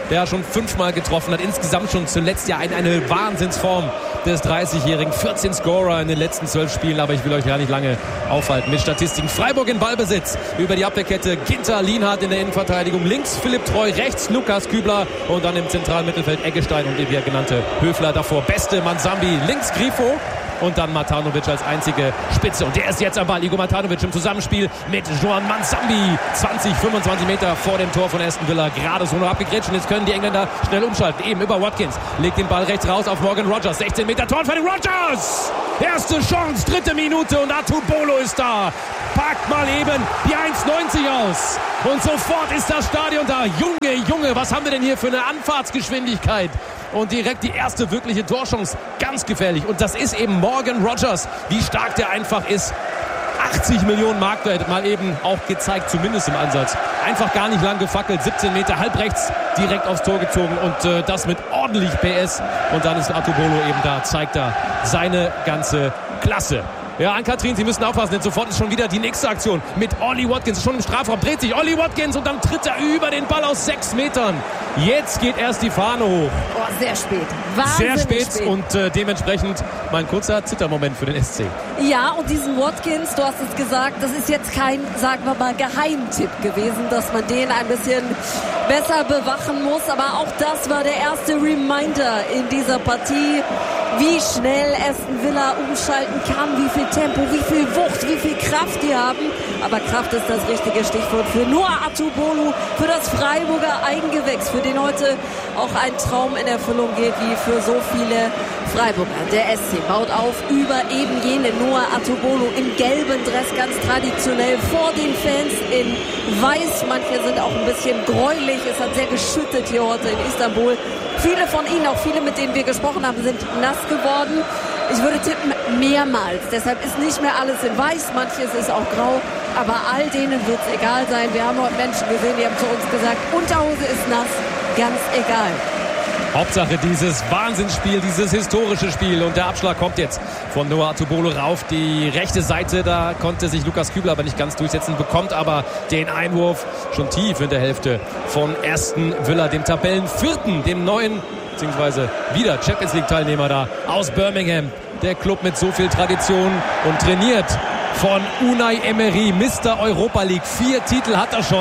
der schon fünfmal getroffen hat. Insgesamt schon zuletzt ja eine, eine Wahnsinnsform des dreißigjährigen. vierzehn Scorer in den letzten zwölf Spielen, aber ich will euch gar nicht lange aufhalten mit Statistiken. Freiburg in Ballbesitz über die Abwehrkette. Ginter, Lienhardt in der Innenverteidigung. Links Philipp Treu, rechts Lukas Kübler und dann im zentralen Mittelfeld Eggestein und wie er genannte Höfler davor. Beste Mansambi, links Grifo. Und dann Matanovic als einzige Spitze. Und der ist jetzt am Ball. Igor Matanovic im Zusammenspiel mit Joan Mansambi. zwanzig, fünfundzwanzig Meter vor dem Tor von Aston Villa. Gerade so noch abgegrätscht. Und jetzt können die Engländer schnell umschalten. Eben über Watkins. Legt den Ball rechts raus auf Morgan Rogers. sechzehn Meter Tor für den Rogers. Erste Chance, dritte Minute. Und Atubolo ist da. Packt mal eben die eins neunzig aus. Und sofort ist das Stadion da. Junge, Junge, was haben wir denn hier für eine Anfahrtsgeschwindigkeit? Und direkt die erste wirkliche Torchance. Ganz gefährlich. Und das ist eben Morgan Rogers. Wie stark der einfach ist. achtzig Millionen Marktwert mal eben auch gezeigt, zumindest im Ansatz. Einfach gar nicht lang gefackelt. siebzehn Meter halb rechts direkt aufs Tor gezogen. Und äh, das mit ordentlich P S. Und dann ist Atubolo eben da. Zeigt da seine ganze Klasse. Ja, Ann-Kathrin, Sie müssen aufpassen, denn sofort ist schon wieder die nächste Aktion mit Ollie Watkins. Schon im Strafraum dreht sich Ollie Watkins und dann tritt er über den Ball aus sechs Metern. Jetzt geht erst die Fahne hoch. Oh, sehr spät. Wahnsinnig sehr spät, spät. Und äh, dementsprechend mein kurzer Zittermoment für den S C. Ja, und diesen Watkins, du hast es gesagt, das ist jetzt kein, sagen wir mal, Geheimtipp gewesen, dass man den ein bisschen besser bewachen muss. Aber auch das war der erste Reminder in dieser Partie, wie schnell Aston Villa umschalten kann, wie viel Tempo, wie viel Wucht, wie viel Kraft die haben. Aber Kraft ist das richtige Stichwort für Noah Atubolo, für das Freiburger Eigengewächs, für den heute auch ein Traum in Erfüllung geht, wie für so viele Freiburger. Der S C baut auf über eben jene Noah Atubolo im gelben Dress, ganz traditionell vor den Fans in weiß. Manche sind auch ein bisschen gräulich. Es hat sehr geschüttet hier heute in Istanbul. Viele von ihnen, auch viele, mit denen wir gesprochen haben, sind nass geworden. Ich würde tippen, mehrmals. Deshalb ist nicht mehr alles in weiß, manches ist auch grau. Aber all denen wird es egal sein. Wir haben heute Menschen gesehen, die haben zu uns gesagt, Unterhose ist nass, ganz egal. Hauptsache dieses Wahnsinnsspiel, dieses historische Spiel. Und der Abschlag kommt jetzt von Noah Atubolo rauf. Die rechte Seite, da konnte sich Lukas Kübler aber nicht ganz durchsetzen, bekommt aber den Einwurf schon tief in der Hälfte von Aston Villa, dem Tabellenvierten, dem neuen, beziehungsweise wieder Champions League Teilnehmer da aus Birmingham. Der Club mit so viel Tradition und trainiert von Unai Emery, Mister Europa League. Vier Titel hat er schon.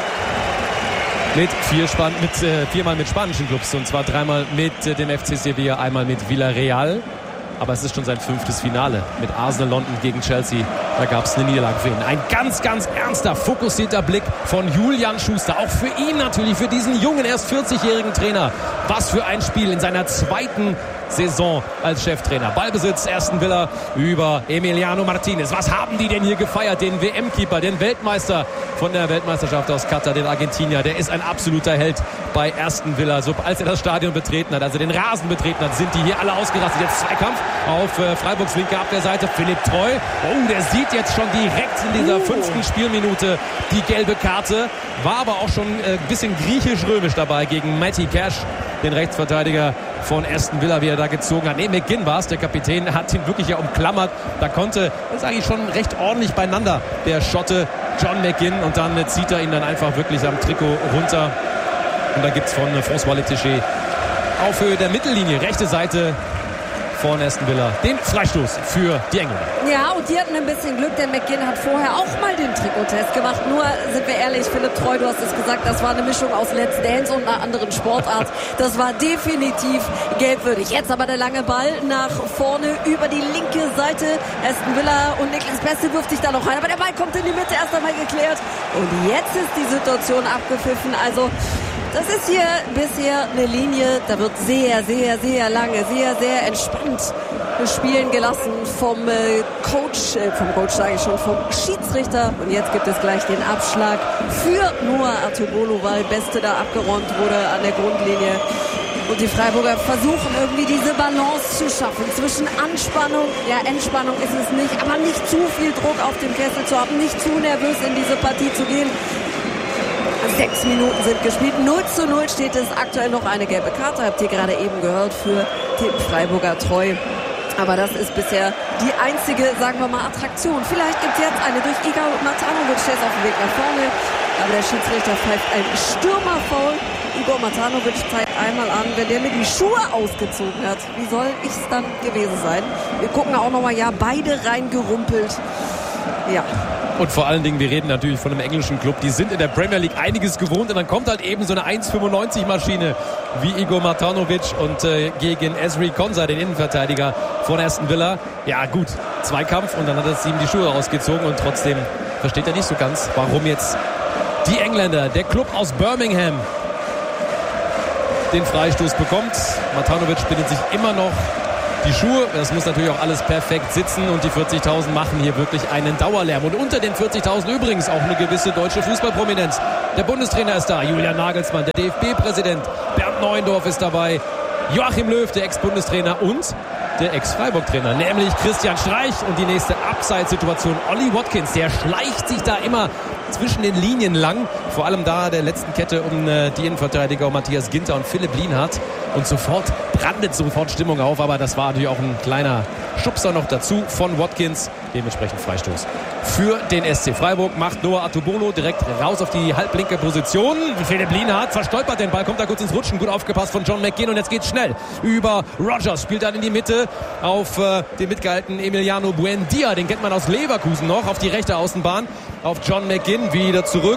Mit, vier Span- mit äh, viermal mit spanischen Clubs und zwar dreimal mit äh, dem F C Sevilla, einmal mit Villarreal. Aber es ist schon sein fünftes Finale mit Arsenal London gegen Chelsea. Da gab es eine Niederlage für ihn. Ein ganz, ganz ernster, fokussierter Blick von Julian Schuster. Auch für ihn natürlich, für diesen jungen, erst vierzigjährigen Trainer. Was für ein Spiel in seiner zweiten Saison als Cheftrainer. Ballbesitz Aston Villa über Emiliano Martinez. Was haben die denn hier gefeiert? Den W M-Keeper, den Weltmeister von der Weltmeisterschaft aus Katar, den Argentinier. Der ist ein absoluter Held bei Aston Villa. So, als er das Stadion betreten hat, also den Rasen betreten hat, sind die hier alle ausgerastet. Jetzt Zweikampf auf äh, Freiburgs linke Abwehrseite. Philipp Treu. Oh, der sieht jetzt schon direkt in dieser fünften Spielminute die gelbe Karte. War aber auch schon ein äh, bisschen griechisch-römisch dabei gegen Matty Cash, den Rechtsverteidiger von Aston Villa, wie er da gezogen hat. Nee, McGinn war es, der Kapitän, hat ihn wirklich ja umklammert. Da konnte, das ist eigentlich schon recht ordentlich beieinander, der Schotte John McGinn. Und dann äh, zieht er ihn dann einfach wirklich am Trikot runter. Und da gibt es von äh, François Letticher auf Höhe der Mittellinie, rechte Seite von Aston Villa, den Freistoß für die Engländer. Ja, und die hatten ein bisschen Glück, denn McGinn hat vorher auch mal den Trikottest gemacht. Nur, sind wir ehrlich, Philipp Treu, du hast es gesagt, das war eine Mischung aus Let's Dance und einer anderen Sportart. Das war definitiv gelbwürdig. Jetzt aber der lange Ball nach vorne über die linke Seite. Aston Villa und Niklas Beste wirft sich da noch rein. Aber der Ball kommt in die Mitte, erst einmal geklärt. Und jetzt ist die Situation abgepfiffen. Also, das ist hier bisher eine Linie, da wird sehr, sehr, sehr lange, sehr, sehr entspannt spielen gelassen vom äh, Coach, äh, vom Coach sage ich schon, vom Schiedsrichter. Und jetzt gibt es gleich den Abschlag für Noah Atubolo, weil Beste da abgeräumt wurde an der Grundlinie. Und die Freiburger versuchen irgendwie diese Balance zu schaffen zwischen Anspannung, ja Entspannung ist es nicht, aber nicht zu viel Druck auf dem Kessel zu haben, nicht zu nervös in diese Partie zu gehen. Sechs Minuten sind gespielt. null zu null steht es aktuell, noch eine gelbe Karte. Habt ihr gerade eben gehört für den Freiburger Treu. Aber das ist bisher die einzige, sagen wir mal, Attraktion. Vielleicht gibt es jetzt eine durch Igor Matanovic, der ist auf dem Weg nach vorne. Aber der Schiedsrichter pfeift ein Stürmerfoul. Igor Matanovic zeigt einmal an, wenn der mir die Schuhe ausgezogen hat, wie soll ich es dann gewesen sein? Wir gucken auch nochmal, ja, beide reingerumpelt. Ja. Und vor allen Dingen, wir reden natürlich von einem englischen Club, die sind in der Premier League einiges gewohnt und dann kommt halt eben so eine eins fünfundneunzig Maschine wie Igor Matanovic und äh, gegen Ezri Konsa, den Innenverteidiger von Aston Villa. Ja gut, Zweikampf und dann hat er ihm die Schuhe rausgezogen und trotzdem versteht er nicht so ganz, warum jetzt die Engländer, der Club aus Birmingham, den Freistoß bekommt. Matanovic bindet sich immer noch die Schuhe. Das muss natürlich auch alles perfekt sitzen und die vierzigtausend machen hier wirklich einen Dauerlärm. Und unter den vierzigtausend übrigens auch eine gewisse deutsche Fußballprominenz. Der Bundestrainer ist da, Julian Nagelsmann, der D F B-Präsident Bernd Neuendorf ist dabei, Joachim Löw, der Ex-Bundestrainer und der Ex-Freiburg-Trainer, nämlich Christian Streich. Und die nächste Abseitssituation, Ollie Watkins, der schleicht sich da immer zwischen den Linien lang, vor allem da der letzten Kette um äh, die Innenverteidiger Matthias Ginter und Philipp Lienhardt, und sofort brandet sofort Stimmung auf, aber das war natürlich auch ein kleiner Schubser noch dazu von Watkins, dementsprechend Freistoß für den S C Freiburg. Macht Noah Atubolo direkt raus auf die halblinke Position. Philipp Lienhardt verstolpert den Ball, kommt da kurz ins Rutschen, gut aufgepasst von John McGinn und jetzt geht's schnell über Rogers, spielt dann in die Mitte auf äh, den mitgehaltenen Emiliano Buendia, den kennt man aus Leverkusen noch, auf die rechte Außenbahn, auf John McGinn, wieder zurück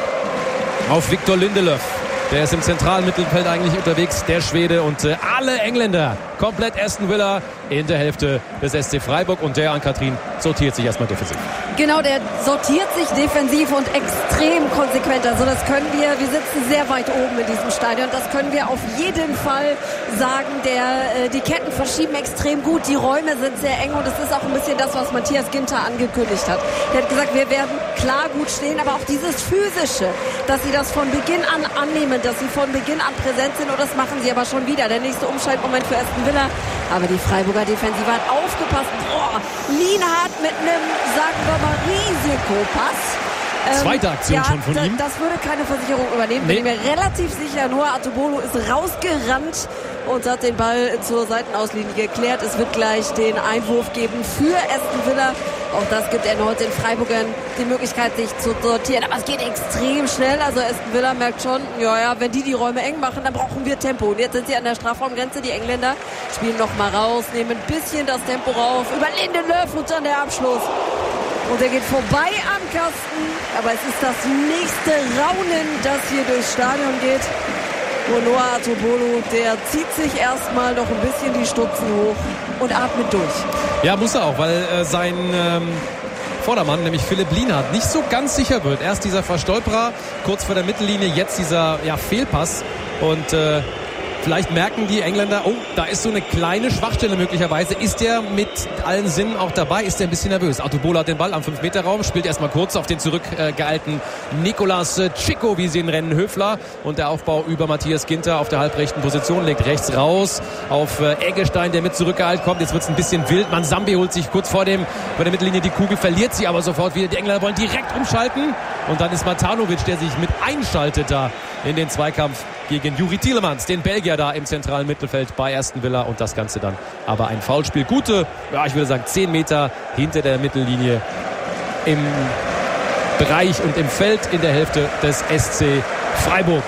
auf Victor Lindelöf. Der ist im zentralen Mittelfeld eigentlich unterwegs, der Schwede, und äh, alle Engländer, komplett Aston Villa in der Hälfte des S C Freiburg, und der Ann-Kathrin sortiert sich erstmal defensiv. Genau, der sortiert sich defensiv und extrem konsequent. Also das können wir, wir sitzen sehr weit oben in diesem Stadion, das können wir auf jeden Fall sagen. Der, äh, die Ketten verschieben extrem gut, die Räume sind sehr eng und es ist auch ein bisschen das, was Matthias Ginter angekündigt hat. Der hat gesagt, wir werden klar gut stehen, aber auch dieses Physische, dass sie das von Beginn an annehmen, dass sie von Beginn an präsent sind, und das machen sie aber schon wieder. Der nächste Umschaltmoment für Aston Villa, aber die Freiburger Defensive hat aufgepasst. Boah, Lienhardt mit einem, sagen wir mal, Risikopass. Ähm, Zweite Aktion ja, schon von da, ihm. Das würde keine Versicherung übernehmen. Nee. Bin ich mir relativ sicher. Noah Atubolo ist rausgerannt und hat den Ball zur Seitenauslinie geklärt. Es wird gleich den Einwurf geben für Aston Villa. Auch das gibt erneut den Freiburgern die Möglichkeit, sich zu sortieren. Aber es geht extrem schnell. Also Aston Villa merkt schon, ja, ja, wenn die die Räume eng machen, dann brauchen wir Tempo. Und jetzt sind sie an der Strafraumgrenze. Die Engländer spielen noch mal raus, nehmen ein bisschen das Tempo rauf. Über Lindelöf und dann der Abschluss. Und er geht vorbei am Kasten. Aber es ist das nächste Raunen, das hier durchs Stadion geht. Und Noah Atubolo, der zieht sich erstmal noch ein bisschen die Stutzen hoch und atmet durch. Ja, muss er auch, weil äh, sein ähm, Vordermann, nämlich Philipp Lienhardt, nicht so ganz sicher wird. Erst dieser Verstolperer kurz vor der Mittellinie, jetzt dieser ja, Fehlpass. Und äh, vielleicht merken die Engländer, oh, da ist so eine kleine Schwachstelle möglicherweise. Ist der mit allen Sinnen auch dabei? Ist der ein bisschen nervös? Atubolo hat den Ball am fünf Meter Raum, spielt erstmal kurz auf den zurückgeeilten Nicolas Chico, wie sie ihn nennen, Höfler. Und der Aufbau über Matthias Ginter auf der halbrechten Position, legt rechts raus auf Eggestein, der mit zurückgeeilt kommt. Jetzt wird es ein bisschen wild. Mansambi holt sich kurz vor, dem, vor der Mittellinie die Kugel, verliert sie aber sofort wieder. Die Engländer wollen direkt umschalten. Und dann ist Matanovic, der sich mit einschaltet da in den Zweikampf gegen Juri Tielemans, den Belgier da im zentralen Mittelfeld bei Aston Villa, und das Ganze dann aber ein Foulspiel. Gute, ja, ich würde sagen zehn Meter hinter der Mittellinie im Bereich und im Feld in der Hälfte des S C Freiburg.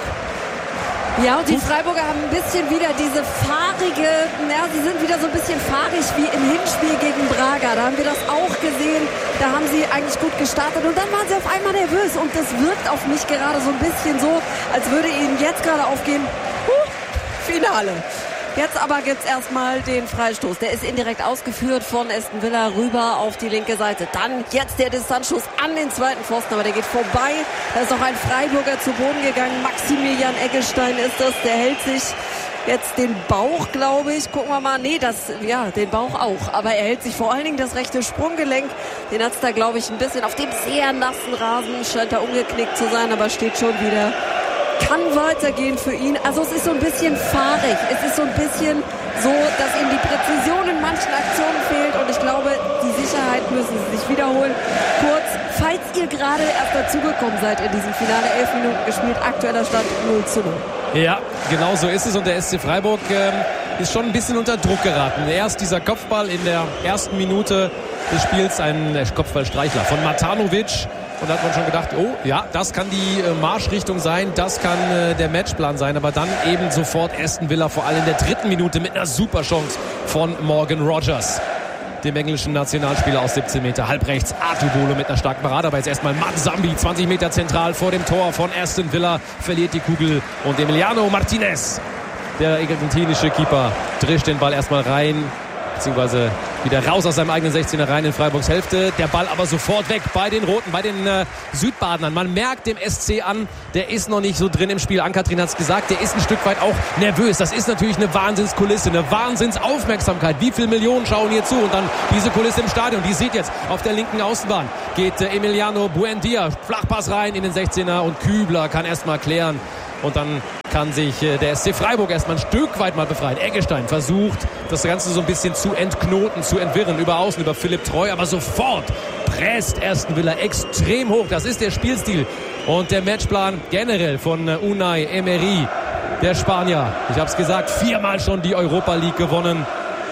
Ja, und die Freiburger haben ein bisschen wieder diese fahrige, ja, sie sind wieder so ein bisschen fahrig wie im Hinspiel gegen Braga. Da haben wir das auch gesehen. Da haben sie eigentlich gut gestartet und dann waren sie auf einmal nervös. Und das wirkt auf mich gerade so ein bisschen so, als würde ihnen jetzt gerade aufgehen, huh, Finale. Jetzt aber gibt's erstmal den Freistoß. Der ist indirekt ausgeführt von Aston Villa rüber auf die linke Seite. Dann jetzt der Distanzschuss an den zweiten Pfosten, aber der geht vorbei. Da ist noch ein Freiburger zu Boden gegangen. Maximilian Eggestein ist das. Der hält sich jetzt den Bauch, glaube ich. Gucken wir mal. Nee, das, ja, den Bauch auch. Aber er hält sich vor allen Dingen das rechte Sprunggelenk. Den hat's da, glaube ich, ein bisschen auf dem sehr nassen Rasen. Scheint da umgeknickt zu sein, aber steht schon wieder. Kann weitergehen für ihn. Also es ist so ein bisschen fahrig. Es ist so ein bisschen so, dass ihm die Präzision in manchen Aktionen fehlt. Und ich glaube, die Sicherheit müssen sie sich wiederholen. Kurz, falls ihr gerade erst dazugekommen seid in diesem Finale, elf Minuten gespielt, aktueller Stand null zu null. Ja, genau so ist es. Und der S C Freiburg ähm, ist schon ein bisschen unter Druck geraten. Erst dieser Kopfball in der ersten Minute des Spiels, ein Kopfballstreichler von Matanovic. Und da hat man schon gedacht, oh ja, das kann die Marschrichtung sein, das kann äh, der Matchplan sein. Aber dann eben sofort Aston Villa, vor allem in der dritten Minute mit einer super Chance von Morgan Rogers, dem englischen Nationalspieler aus siebzehn Meter. Halb rechts Artubolo mit einer starken Parade. Aber jetzt erstmal Manzambi, zwanzig Meter zentral vor dem Tor von Aston Villa, verliert die Kugel. Und Emiliano Martinez, der argentinische Keeper, drischt den Ball erstmal rein, beziehungsweise wieder raus aus seinem eigenen sechzehner rein in Freiburgs Hälfte. Der Ball aber sofort weg bei den Roten, bei den äh, Südbadenern. Man merkt dem S C an, der ist noch nicht so drin im Spiel. Ann-Kathrin hat es gesagt, der ist ein Stück weit auch nervös. Das ist natürlich eine Wahnsinnskulisse, eine Wahnsinnsaufmerksamkeit. Wie viele Millionen schauen hier zu? Und dann diese Kulisse im Stadion. Die sieht jetzt auf der linken Außenbahn. Geht äh, Emiliano Buendia, Flachpass rein in den sechzehner und Kübler kann erstmal klären. Und dann kann sich äh, der S C Freiburg erstmal ein Stück weit mal befreien. Eggestein versucht, das Ganze so ein bisschen zu entknoten, zu entwirren. Über Außen, über Philipp Treu. Aber sofort presst Aston Villa extrem hoch. Das ist der Spielstil. Und der Matchplan generell von äh, Unai Emery, der Spanier. Ich habe es gesagt, viermal schon die Europa League gewonnen.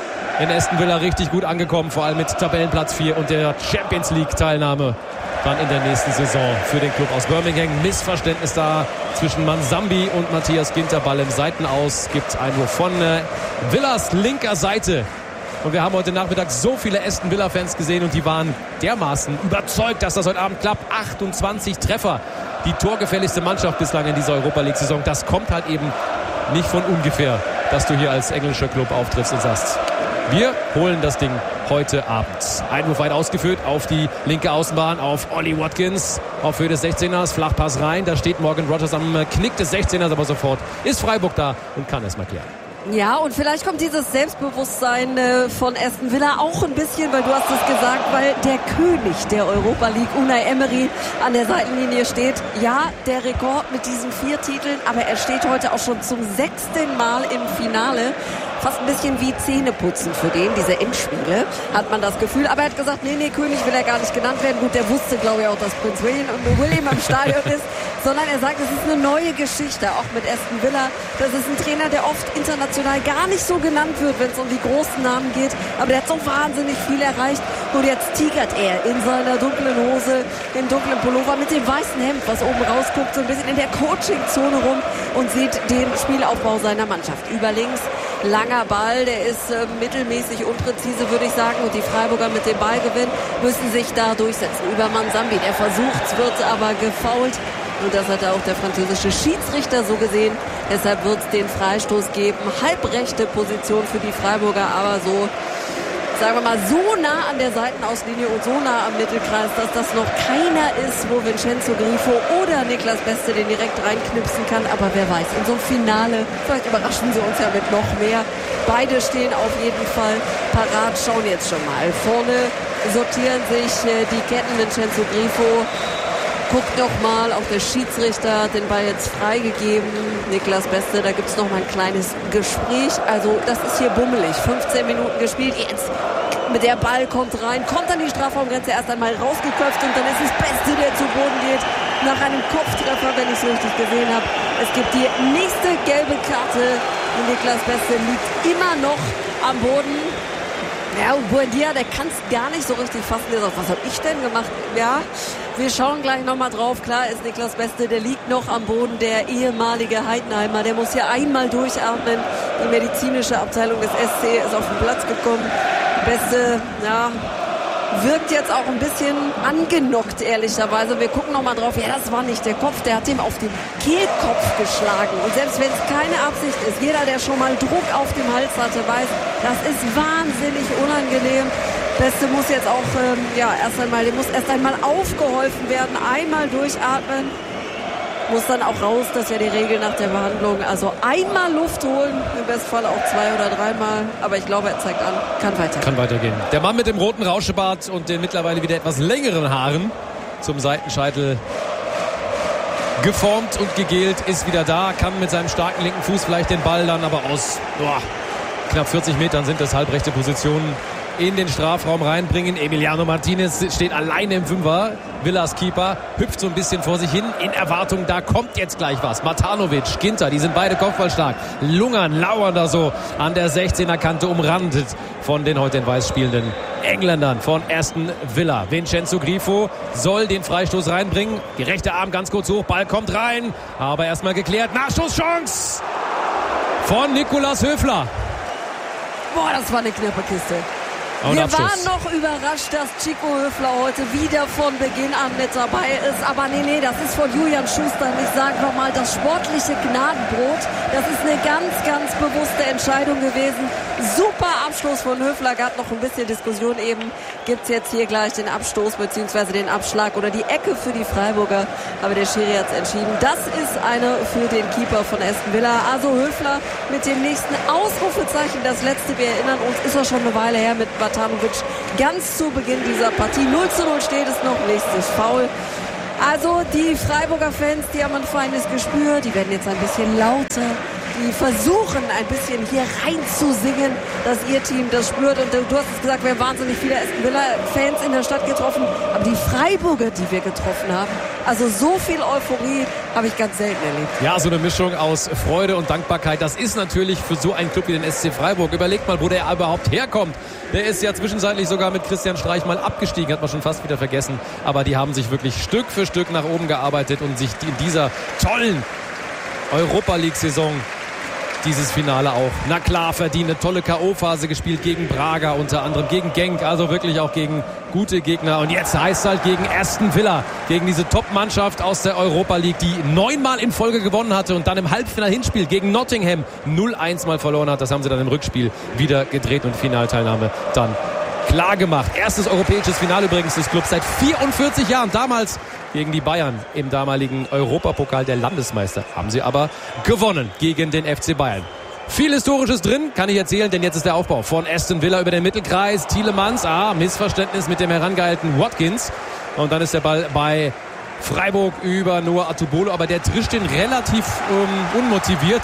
In Aston Villa richtig gut angekommen. Vor allem mit Tabellenplatz vier und der Champions League Teilnahme dann in der nächsten Saison für den Club aus Birmingham. Missverständnis da zwischen Manzambi und Matthias Ginter. Ball im Seitenaus, gibt Einwurf von äh, Villas linker Seite. Und wir haben heute Nachmittag so viele Aston Villa-Fans gesehen und die waren dermaßen überzeugt, dass das heute Abend klappt. achtundzwanzig Treffer. Die torgefährlichste Mannschaft bislang in dieser Europa-League-Saison. Das kommt halt eben nicht von ungefähr, dass du hier als englischer Club auftrittst und sagst, wir holen das Ding heute Abend. Einwurf weit ausgeführt auf die linke Außenbahn, auf Ollie Watkins, auf Höhe des sechzehners, Flachpass rein. Da steht Morgan Rogers am Knick des sechzehners, aber sofort ist Freiburg da und kann es mal klären. Ja, und vielleicht kommt dieses Selbstbewusstsein äh, von Aston Villa auch ein bisschen, weil du hast es gesagt, weil der König der Europa League, Unai Emery, an der Seitenlinie steht. Ja, der Rekord mit diesen vier Titeln, aber er steht heute auch schon zum sechsten Mal im Finale. Fast ein bisschen wie Zähneputzen für den, diese Endspiele, hat man das Gefühl. Aber er hat gesagt, nee, nee, König will er gar nicht genannt werden. Gut, der wusste, glaube ich, auch, dass Prinz William, William am Stadion ist. Sondern er sagt, es ist eine neue Geschichte, auch mit Aston Villa. Das ist ein Trainer, der oft international gar nicht so genannt wird, wenn es um die großen Namen geht. Aber der hat so wahnsinnig viel erreicht. Und jetzt tigert er in seiner dunklen Hose, im dunklen Pullover mit dem weißen Hemd, was oben rausguckt, so ein bisschen in der Coaching-Zone rum und sieht den Spielaufbau seiner Mannschaft. Über links, langer Ball, der ist äh, mittelmäßig unpräzise, würde ich sagen. Und die Freiburger mit dem Ballgewinn müssen sich da durchsetzen. Über Manzambi, der versucht, wird aber gefoult. Und das hat auch der französische Schiedsrichter so gesehen. Deshalb wird es den Freistoß geben. Halbrechte Position für die Freiburger, aber so, sagen wir mal, so nah an der Seitenauslinie und so nah am Mittelkreis, dass das noch keiner ist, wo Vincenzo Grifo oder Niklas Beste den direkt reinknipsen kann. Aber wer weiß, in so einem Finale, vielleicht überraschen sie uns ja mit noch mehr. Beide stehen auf jeden Fall parat, schauen jetzt schon mal. Vorne sortieren sich äh, die Ketten. Vincenzo Grifo guckt noch mal, auch der Schiedsrichter hat den Ball jetzt freigegeben. Niklas Beste, da gibt es noch mal ein kleines Gespräch. Also das ist hier bummelig. fünfzehn Minuten gespielt. Jetzt mit der Ball kommt rein, kommt an die Strafraumgrenze, erst einmal rausgeköpft und dann ist es Beste, der zu Boden geht. Nach einem Kopftreffer, wenn ich es richtig gesehen habe. Es gibt die nächste gelbe Karte. Und Niklas Beste liegt immer noch am Boden. Ja, und Buendia, der kann es gar nicht so richtig fassen. Der sagt, was habe ich denn gemacht? Ja, wir schauen gleich nochmal drauf. Klar ist Niklas Beste, der liegt noch am Boden. Der ehemalige Heidenheimer, der muss hier einmal durchatmen. Die medizinische Abteilung des S C ist auf den Platz gekommen. Beste, ja, wirkt jetzt auch ein bisschen angenockt, ehrlicherweise. Wir gucken nochmal drauf. Ja, das war nicht der Kopf. Der hat ihm auf den Kehlkopf geschlagen. Und selbst wenn es keine Absicht ist, jeder, der schon mal Druck auf dem Hals hatte, weiß, das ist wahnsinnig unangenehm. Beste muss jetzt auch, ähm, ja, erst einmal, dem muss erst einmal aufgeholfen werden. Einmal durchatmen. Muss dann auch raus, das ist ja die Regel nach der Behandlung. Also einmal Luft holen, im Bestfall auch zwei oder dreimal. Aber ich glaube, er zeigt an, kann weitergehen. Kann weitergehen. Der Mann mit dem roten Rauschebart und den mittlerweile wieder etwas längeren Haaren zum Seitenscheitel geformt und gegelt ist wieder da. Kann mit seinem starken linken Fuß vielleicht den Ball dann aber aus boah, knapp vierzig Metern sind das halbrechte Positionen in den Strafraum reinbringen. Emiliano Martinez steht alleine im Fünfer. Villas Keeper hüpft so ein bisschen vor sich hin in Erwartung, da kommt jetzt gleich was. Matanovic, Ginter, die sind beide kopfballstark. Lungern, lauern da so an der sechzehner Kante, umrandet von den heute in Weiß spielenden Engländern von Aston Villa. Vincenzo Grifo soll den Freistoß reinbringen. Die rechte Arm ganz kurz hoch, Ball kommt rein, aber erstmal geklärt. Nachschusschance von Nicolas Höfler. Boah, das war eine knappe Kiste. Und Wir Abschluss. waren noch überrascht, dass Chico Höfler heute wieder von Beginn an mit dabei ist. Aber nee, nee, das ist von Julian Schuster. Ich sage nochmal, das sportliche Gnadenbrot. Das ist eine ganz, ganz bewusste Entscheidung gewesen. Super Abschluss von Höfler. Gab noch ein bisschen Diskussion eben. Gibt es jetzt hier gleich den Abstoß bzw. den Abschlag oder die Ecke für die Freiburger. Aber der Schiri hat es entschieden. Das ist eine für den Keeper von Aston Villa. Also Höfler mit dem nächsten Ausrufezeichen. Das letzte, wir erinnern uns, ist ja schon eine Weile her mit Matanovic. Ganz zu Beginn dieser Partie. null zu null steht es noch. Nächstes Foul. Also die Freiburger Fans, die haben ein feines Gespür. Die werden jetzt ein bisschen lauter. Die versuchen ein bisschen hier reinzusingen, dass ihr Team das spürt. Und du hast es gesagt, wir haben wahnsinnig viele Aston Villa-Fans in der Stadt getroffen. Aber die Freiburger, die wir getroffen haben, also so viel Euphorie habe ich ganz selten erlebt. Ja, so eine Mischung aus Freude und Dankbarkeit. Das ist natürlich für so einen Club wie den S C Freiburg. Überlegt mal, wo der überhaupt herkommt. Der ist ja zwischenzeitlich sogar mit Christian Streich mal abgestiegen, hat man schon fast wieder vergessen. Aber die haben sich wirklich Stück für Stück nach oben gearbeitet und sich in dieser tollen Europa-League-Saison dieses Finale auch, na klar, verdient. Eine tolle K O-Phase gespielt gegen Braga unter anderem, gegen Genk, also wirklich auch gegen gute Gegner. Und jetzt heißt es halt gegen Aston Villa, gegen diese Top-Mannschaft aus der Europa League, die neunmal in Folge gewonnen hatte und dann im Halbfinal-Hinspiel gegen Nottingham null eins mal verloren hat. Das haben sie dann im Rückspiel wieder gedreht und Finalteilnahme dann klar gemacht. Erstes europäisches Finale übrigens des Clubs seit vierundvierzig Jahren. Damals gegen die Bayern im damaligen Europapokal der Landesmeister. Haben sie aber gewonnen gegen den F C Bayern. Viel Historisches drin, kann ich erzählen, denn jetzt ist der Aufbau von Aston Villa über den Mittelkreis. Tielemans, ah, Missverständnis mit dem herangehaltenen Watkins. Und dann ist der Ball bei Freiburg über Noah Atubolo, aber der trischt den relativ ähm, unmotiviert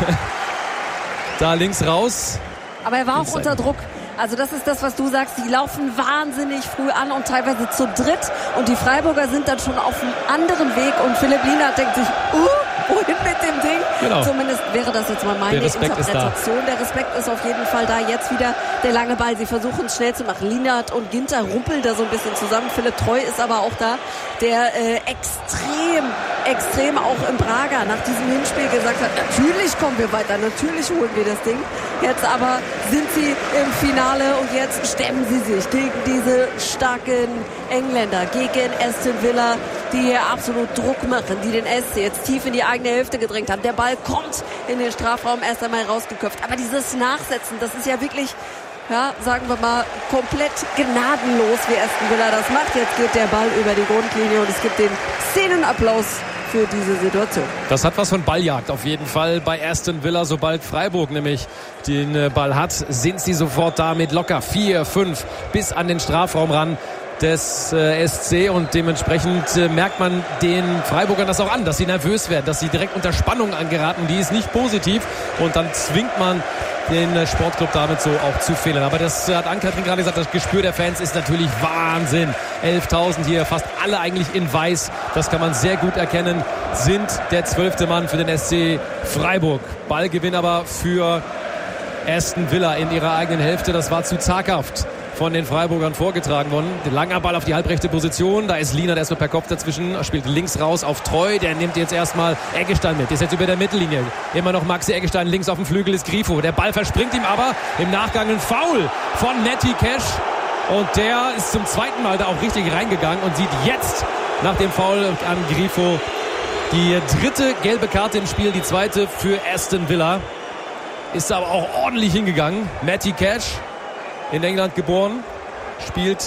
da links raus. Aber er war auch unter Druck. Also das ist das, was du sagst. Die laufen wahnsinnig früh an und teilweise zu dritt. Und die Freiburger sind dann schon auf einem anderen Weg. Und Philipp Lienhardt denkt sich, uh, wohin mit dem Ding? Genau. Zumindest wäre das jetzt mal meine Interpretation. Der Respekt ist auf jeden Fall da. Jetzt wieder der lange Ball. Sie versuchen es schnell zu machen. Lienhardt und Ginter rumpeln da so ein bisschen zusammen. Philipp Treu ist aber auch da, der äh, extrem, extrem auch in Braga nach diesem Hinspiel gesagt hat, natürlich kommen wir weiter, natürlich holen wir das Ding. Jetzt aber sind sie im Finale und jetzt stemmen sie sich gegen diese starken Engländer, gegen Aston Villa, die hier absolut Druck machen, die den S C jetzt tief in die eigene Hälfte gedrängt haben. Der Ball kommt in den Strafraum, erst einmal rausgeköpft. Aber dieses Nachsetzen, das ist ja wirklich, ja, sagen wir mal, komplett gnadenlos, wie Aston Villa das macht. Jetzt geht der Ball über die Grundlinie und es gibt den Szenenapplaus für diese Situation. Das hat was von Balljagd auf jeden Fall bei Aston Villa. Sobald Freiburg nämlich den Ball hat, sind sie sofort da mit locker vier, fünf bis an den Strafraum ran des äh, S C und dementsprechend äh, merkt man den Freiburgern das auch an, dass sie nervös werden, dass sie direkt unter Spannung angeraten. Die ist nicht positiv und dann zwingt man den äh, Sportclub damit so auch zu fehlen. Aber das äh, hat Ann-Kathrin gerade gesagt, das Gespür der Fans ist natürlich Wahnsinn. elftausend hier, fast alle eigentlich in Weiß. Das kann man sehr gut erkennen, sind der zwölfte Mann für den S C Freiburg. Ballgewinn aber für Aston Villa in ihrer eigenen Hälfte. Das war zu zaghaft von den Freiburgern vorgetragen worden. Der langer Ball auf die halbrechte Position. Da ist Lienhardt erstmal per Kopf dazwischen. Er spielt links raus auf Treu. Der nimmt jetzt erstmal Eggestein mit. Ist jetzt über der Mittellinie. Immer noch Maxi Eggestein. Links auf dem Flügel ist Grifo. Der Ball verspringt ihm aber. Im Nachgang ein Foul von Netty Cash. Und der ist zum zweiten Mal da auch richtig reingegangen und sieht jetzt nach dem Foul an Grifo die dritte gelbe Karte im Spiel. Die zweite für Aston Villa. Ist aber auch ordentlich hingegangen. Matty Cash, in England geboren, spielt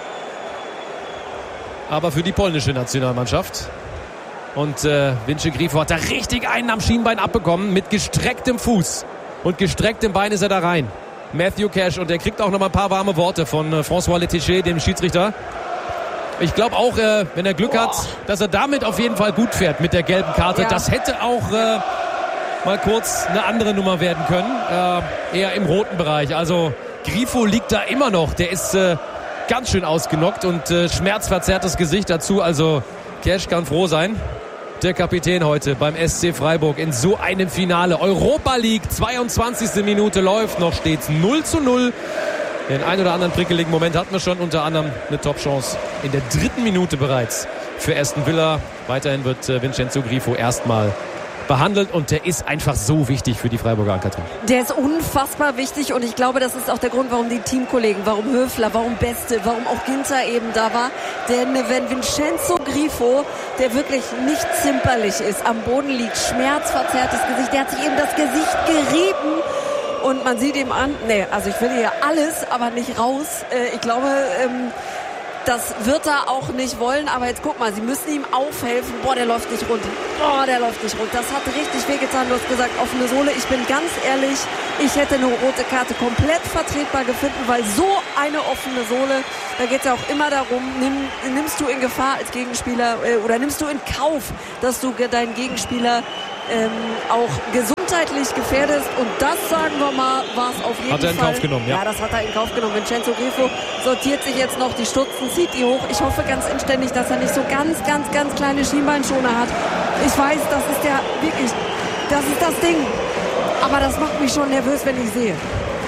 aber für die polnische Nationalmannschaft. Und äh, Vince Grifo hat da richtig einen am Schienbein abbekommen. Mit gestrecktem Fuß und gestrecktem Bein ist er da rein. Matthew Cash, und er kriegt auch noch mal ein paar warme Worte von äh, François Letticher, dem Schiedsrichter. Ich glaube auch, äh, wenn er Glück Boah. hat, dass er damit auf jeden Fall gut fährt mit der gelben Karte. Ja. Das hätte auch äh, mal kurz eine andere Nummer werden können. Äh, eher im roten Bereich. Also Grifo liegt da immer noch. Der ist äh, ganz schön ausgenockt und äh, schmerzverzerrtes Gesicht dazu. Also Cash kann froh sein. Der Kapitän heute beim S C Freiburg in so einem Finale. Europa League, zweiundzwanzigste Minute läuft, noch steht's null zu null. Den ein oder anderen prickeligen Moment hatten wir schon, unter anderem eine Top-Chance in der dritten Minute bereits für Aston Villa. Weiterhin wird äh, Vincenzo Grifo erstmal behandelt und der ist einfach so wichtig für die Freiburger Ankatrin. Der ist unfassbar wichtig und ich glaube, das ist auch der Grund, warum die Teamkollegen, warum Höfler, warum Beste, warum auch Ginter eben da war. Denn wenn Vincenzo Grifo, der wirklich nicht zimperlich ist, am Boden liegt, schmerzverzerrtes Gesicht, der hat sich eben das Gesicht gerieben und man sieht ihm an, nee, also ich will hier alles, aber nicht raus. Äh, ich glaube, ähm, das wird er auch nicht wollen, aber jetzt guck mal, sie müssen ihm aufhelfen. Boah, der läuft nicht rund. Boah, der läuft nicht rund. Das hat richtig wehgetan. Du hast gesagt, offene Sohle. Ich bin ganz ehrlich, ich hätte eine rote Karte komplett vertretbar gefunden, weil so eine offene Sohle, da geht es ja auch immer darum, nimm, nimmst du in Gefahr als Gegenspieler äh, oder nimmst du in Kauf, dass du deinen Gegenspieler ähm, auch gesundheitlich gefährdest. Und das, sagen wir mal, war es auf jeden Fall. Hat er in Kauf genommen, ja. Ja, das hat er in Kauf genommen. Vincenzo Grifo sortiert sich jetzt noch die Stutzen, zieht die hoch. Ich hoffe ganz inständig, dass er nicht so ganz, ganz, ganz kleine Schienbeinschoner hat. Ich weiß, das ist der, wirklich, das ist das Ding. Aber das macht mich schon nervös, wenn ich sehe.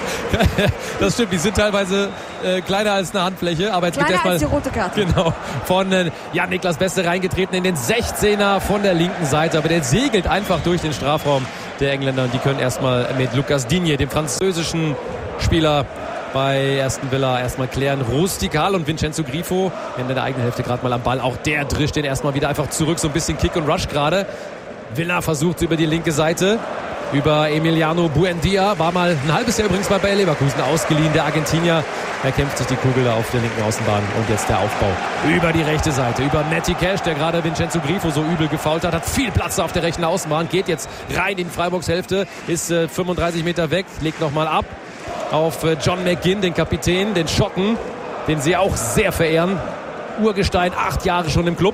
Das stimmt, die sind teilweise äh, kleiner als eine Handfläche, aber jetzt kleiner geht erstmal als die rote Karte. Genau, von äh, ja, Niklas Beste reingetreten in den sechzehner von der linken Seite, aber der segelt einfach durch den Strafraum der Engländer und die können erstmal mit Lucas Digne, dem französischen Spieler bei Aston Villa, erstmal klären. Rustikal und Vincenzo Grifo in der eigenen Hälfte gerade mal am Ball, auch der drischt den erstmal wieder einfach zurück, so ein bisschen Kick und Rush gerade. Villa versucht über die linke Seite, über Emiliano Buendia, war mal ein halbes Jahr übrigens bei Bayer Leverkusen ausgeliehen, der Argentinier. Er kämpft sich die Kugel da auf der linken Außenbahn und jetzt der Aufbau über die rechte Seite, über Matty Cash, der gerade Vincenzo Grifo so übel gefoult hat, hat viel Platz auf der rechten Außenbahn, geht jetzt rein in Freiburgs Hälfte, ist äh, fünfunddreißig Meter weg, legt nochmal ab auf äh, John McGinn, den Kapitän, den Schotten, den sie auch sehr verehren. Urgestein, acht Jahre schon im Club.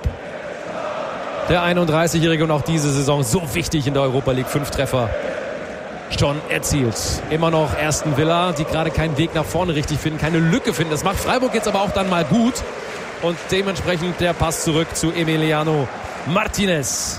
Der einunddreißigjährige und auch diese Saison so wichtig in der Europa League. Fünf Treffer schon erzielt. Immer noch Aston Villa, die gerade keinen Weg nach vorne richtig finden, keine Lücke finden. Das macht Freiburg jetzt aber auch dann mal gut. Und dementsprechend der Pass zurück zu Emiliano Martinez.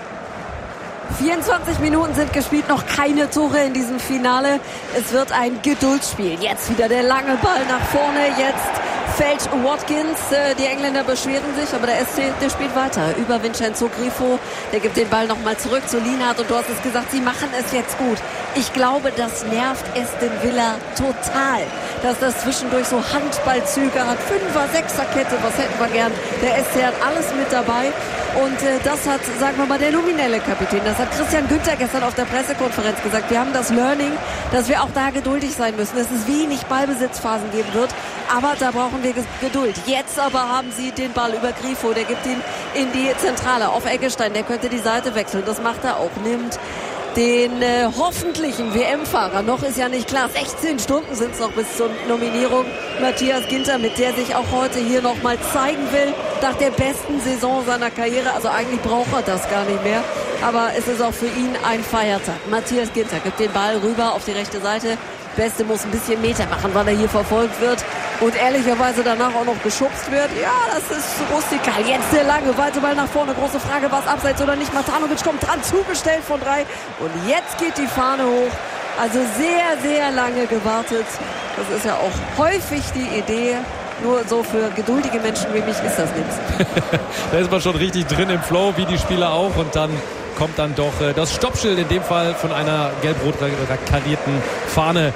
vierundzwanzig Minuten sind gespielt, noch keine Tore in diesem Finale. Es wird ein Geduldsspiel. Jetzt wieder der lange Ball nach vorne. Jetzt fällt Watkins. Die Engländer beschweren sich, aber der S C, der spielt weiter. Über Vincenzo Grifo. Der gibt den Ball nochmal zurück zu Lienhardt. Und du hast es gesagt, sie machen es jetzt gut. Ich glaube, das nervt Aston Villa total, dass das zwischendurch so Handballzüge hat. Fünfer, Sechserkette, was hätten wir gern. Der S C hat alles mit dabei. Und äh, das hat, sagen wir mal, der nominelle Kapitän, das hat Christian Günther gestern auf der Pressekonferenz gesagt. Wir haben das Learning, dass wir auch da geduldig sein müssen, dass es wenig Ballbesitzphasen geben wird. Aber da brauchen wir Geduld. Jetzt aber haben sie den Ball über Grifo, der gibt ihn in die Zentrale auf Eggestein. Der könnte die Seite wechseln, das macht er auch. Nimmt den äh, hoffentlichen W M-Fahrer, noch ist ja nicht klar, sechzehn Stunden sind es noch bis zur Nominierung, Matthias Ginter, mit der sich auch heute hier nochmal zeigen will, nach der besten Saison seiner Karriere. Also eigentlich braucht er das gar nicht mehr, aber es ist auch für ihn ein Feiertag. Matthias Ginter gibt den Ball rüber auf die rechte Seite. Beste muss ein bisschen Meter machen, weil er hier verfolgt wird und ehrlicherweise danach auch noch geschubst wird. Ja, das ist rustikal. Jetzt der lange weite Ball nach vorne. Große Frage, was abseits oder nicht. Matanovic kommt dran, zugestellt von drei. Und jetzt geht die Fahne hoch. Also sehr, sehr lange gewartet. Das ist ja auch häufig die Idee. Nur so für geduldige Menschen wie mich ist das nichts. Da ist man schon richtig drin im Flow, wie die Spieler auch. Und dann kommt dann doch äh, das Stoppschild, in dem Fall von einer gelb-rot karierten Fahne.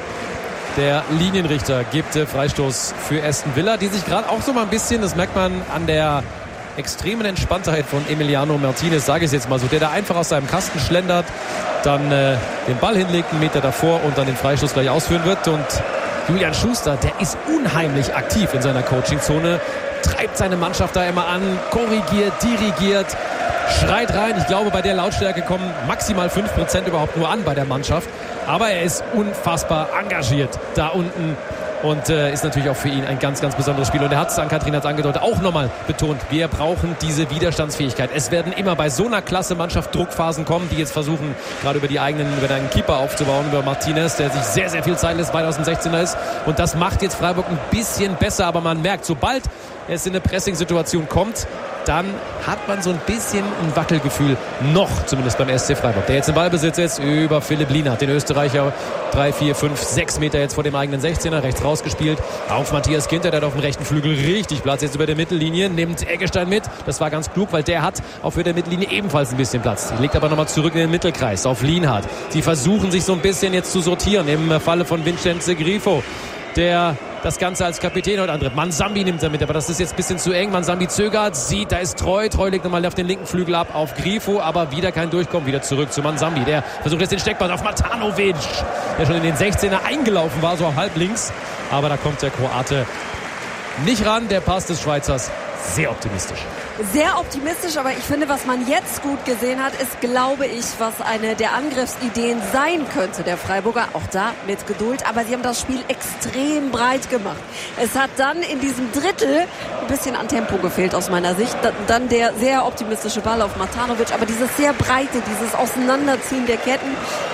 Der Linienrichter gibt äh, Freistoß für Aston Villa, die sich gerade auch so mal ein bisschen, das merkt man an der extremen Entspanntheit von Emiliano Martinez, sage ich es jetzt mal so, der da einfach aus seinem Kasten schlendert, dann äh, den Ball hinlegt, einen Meter davor und dann den Freistoß gleich ausführen wird. Und Julian Schuster, der ist unheimlich aktiv in seiner Coachingzone, treibt seine Mannschaft da immer an, korrigiert, dirigiert, schreit rein. Ich glaube, bei der Lautstärke kommen maximal fünf Prozent überhaupt nur an bei der Mannschaft. Aber er ist unfassbar engagiert da unten Und äh, ist natürlich auch für ihn ein ganz, ganz besonderes Spiel. Und er hat es, Ann-Kathrin hat es angedeutet, auch nochmal betont, wir brauchen diese Widerstandsfähigkeit. Es werden immer bei so einer klasse Mannschaft Druckphasen kommen, die jetzt versuchen, gerade über die eigenen, über den Keeper aufzubauen, über Martinez, der sich sehr, sehr viel Zeit lässt, weit aus dem sechzehner ist. Und das macht jetzt Freiburg ein bisschen besser, aber man merkt, sobald es in eine Pressing-Situation kommt, dann hat man so ein bisschen ein Wackelgefühl, noch zumindest beim S C Freiburg. Der jetzt im Ballbesitz ist über Philipp Lienhardt, den Österreicher, drei, vier, fünf, sechs Meter jetzt vor dem eigenen sechzehner, rechts rausgespielt. Auf Matthias Ginter, der hat auf dem rechten Flügel richtig Platz, jetzt über der Mittellinie, nimmt Eggestein mit. Das war ganz klug, weil der hat auf der Mittellinie ebenfalls ein bisschen Platz. Legt aber nochmal zurück in den Mittelkreis auf Lienhardt. Sie versuchen sich so ein bisschen jetzt zu sortieren im Falle von Vincenzo Grifo, der das Ganze als Kapitän heute antritt. Mansambi nimmt er mit, aber das ist jetzt ein bisschen zu eng. Mansambi zögert, sieht, da ist Treu. Treu legt nochmal auf den linken Flügel ab, auf Grifo, aber wieder kein Durchkommen. Wieder zurück zu Mansambi. Der versucht jetzt den Steckpass auf Matanovic, der schon in den sechzehner eingelaufen war, so auf halb links. Aber da kommt der Kroate nicht ran. Der Pass des Schweizers sehr optimistisch. Sehr optimistisch, aber ich finde, was man jetzt gut gesehen hat, ist, glaube ich, was eine der Angriffsideen sein könnte, der Freiburger. Auch da mit Geduld, aber sie haben das Spiel extrem breit gemacht. Es hat dann in diesem Drittel ein bisschen an Tempo gefehlt aus meiner Sicht. Dann der sehr optimistische Ball auf Matanovic, aber dieses sehr breite, dieses Auseinanderziehen der Ketten,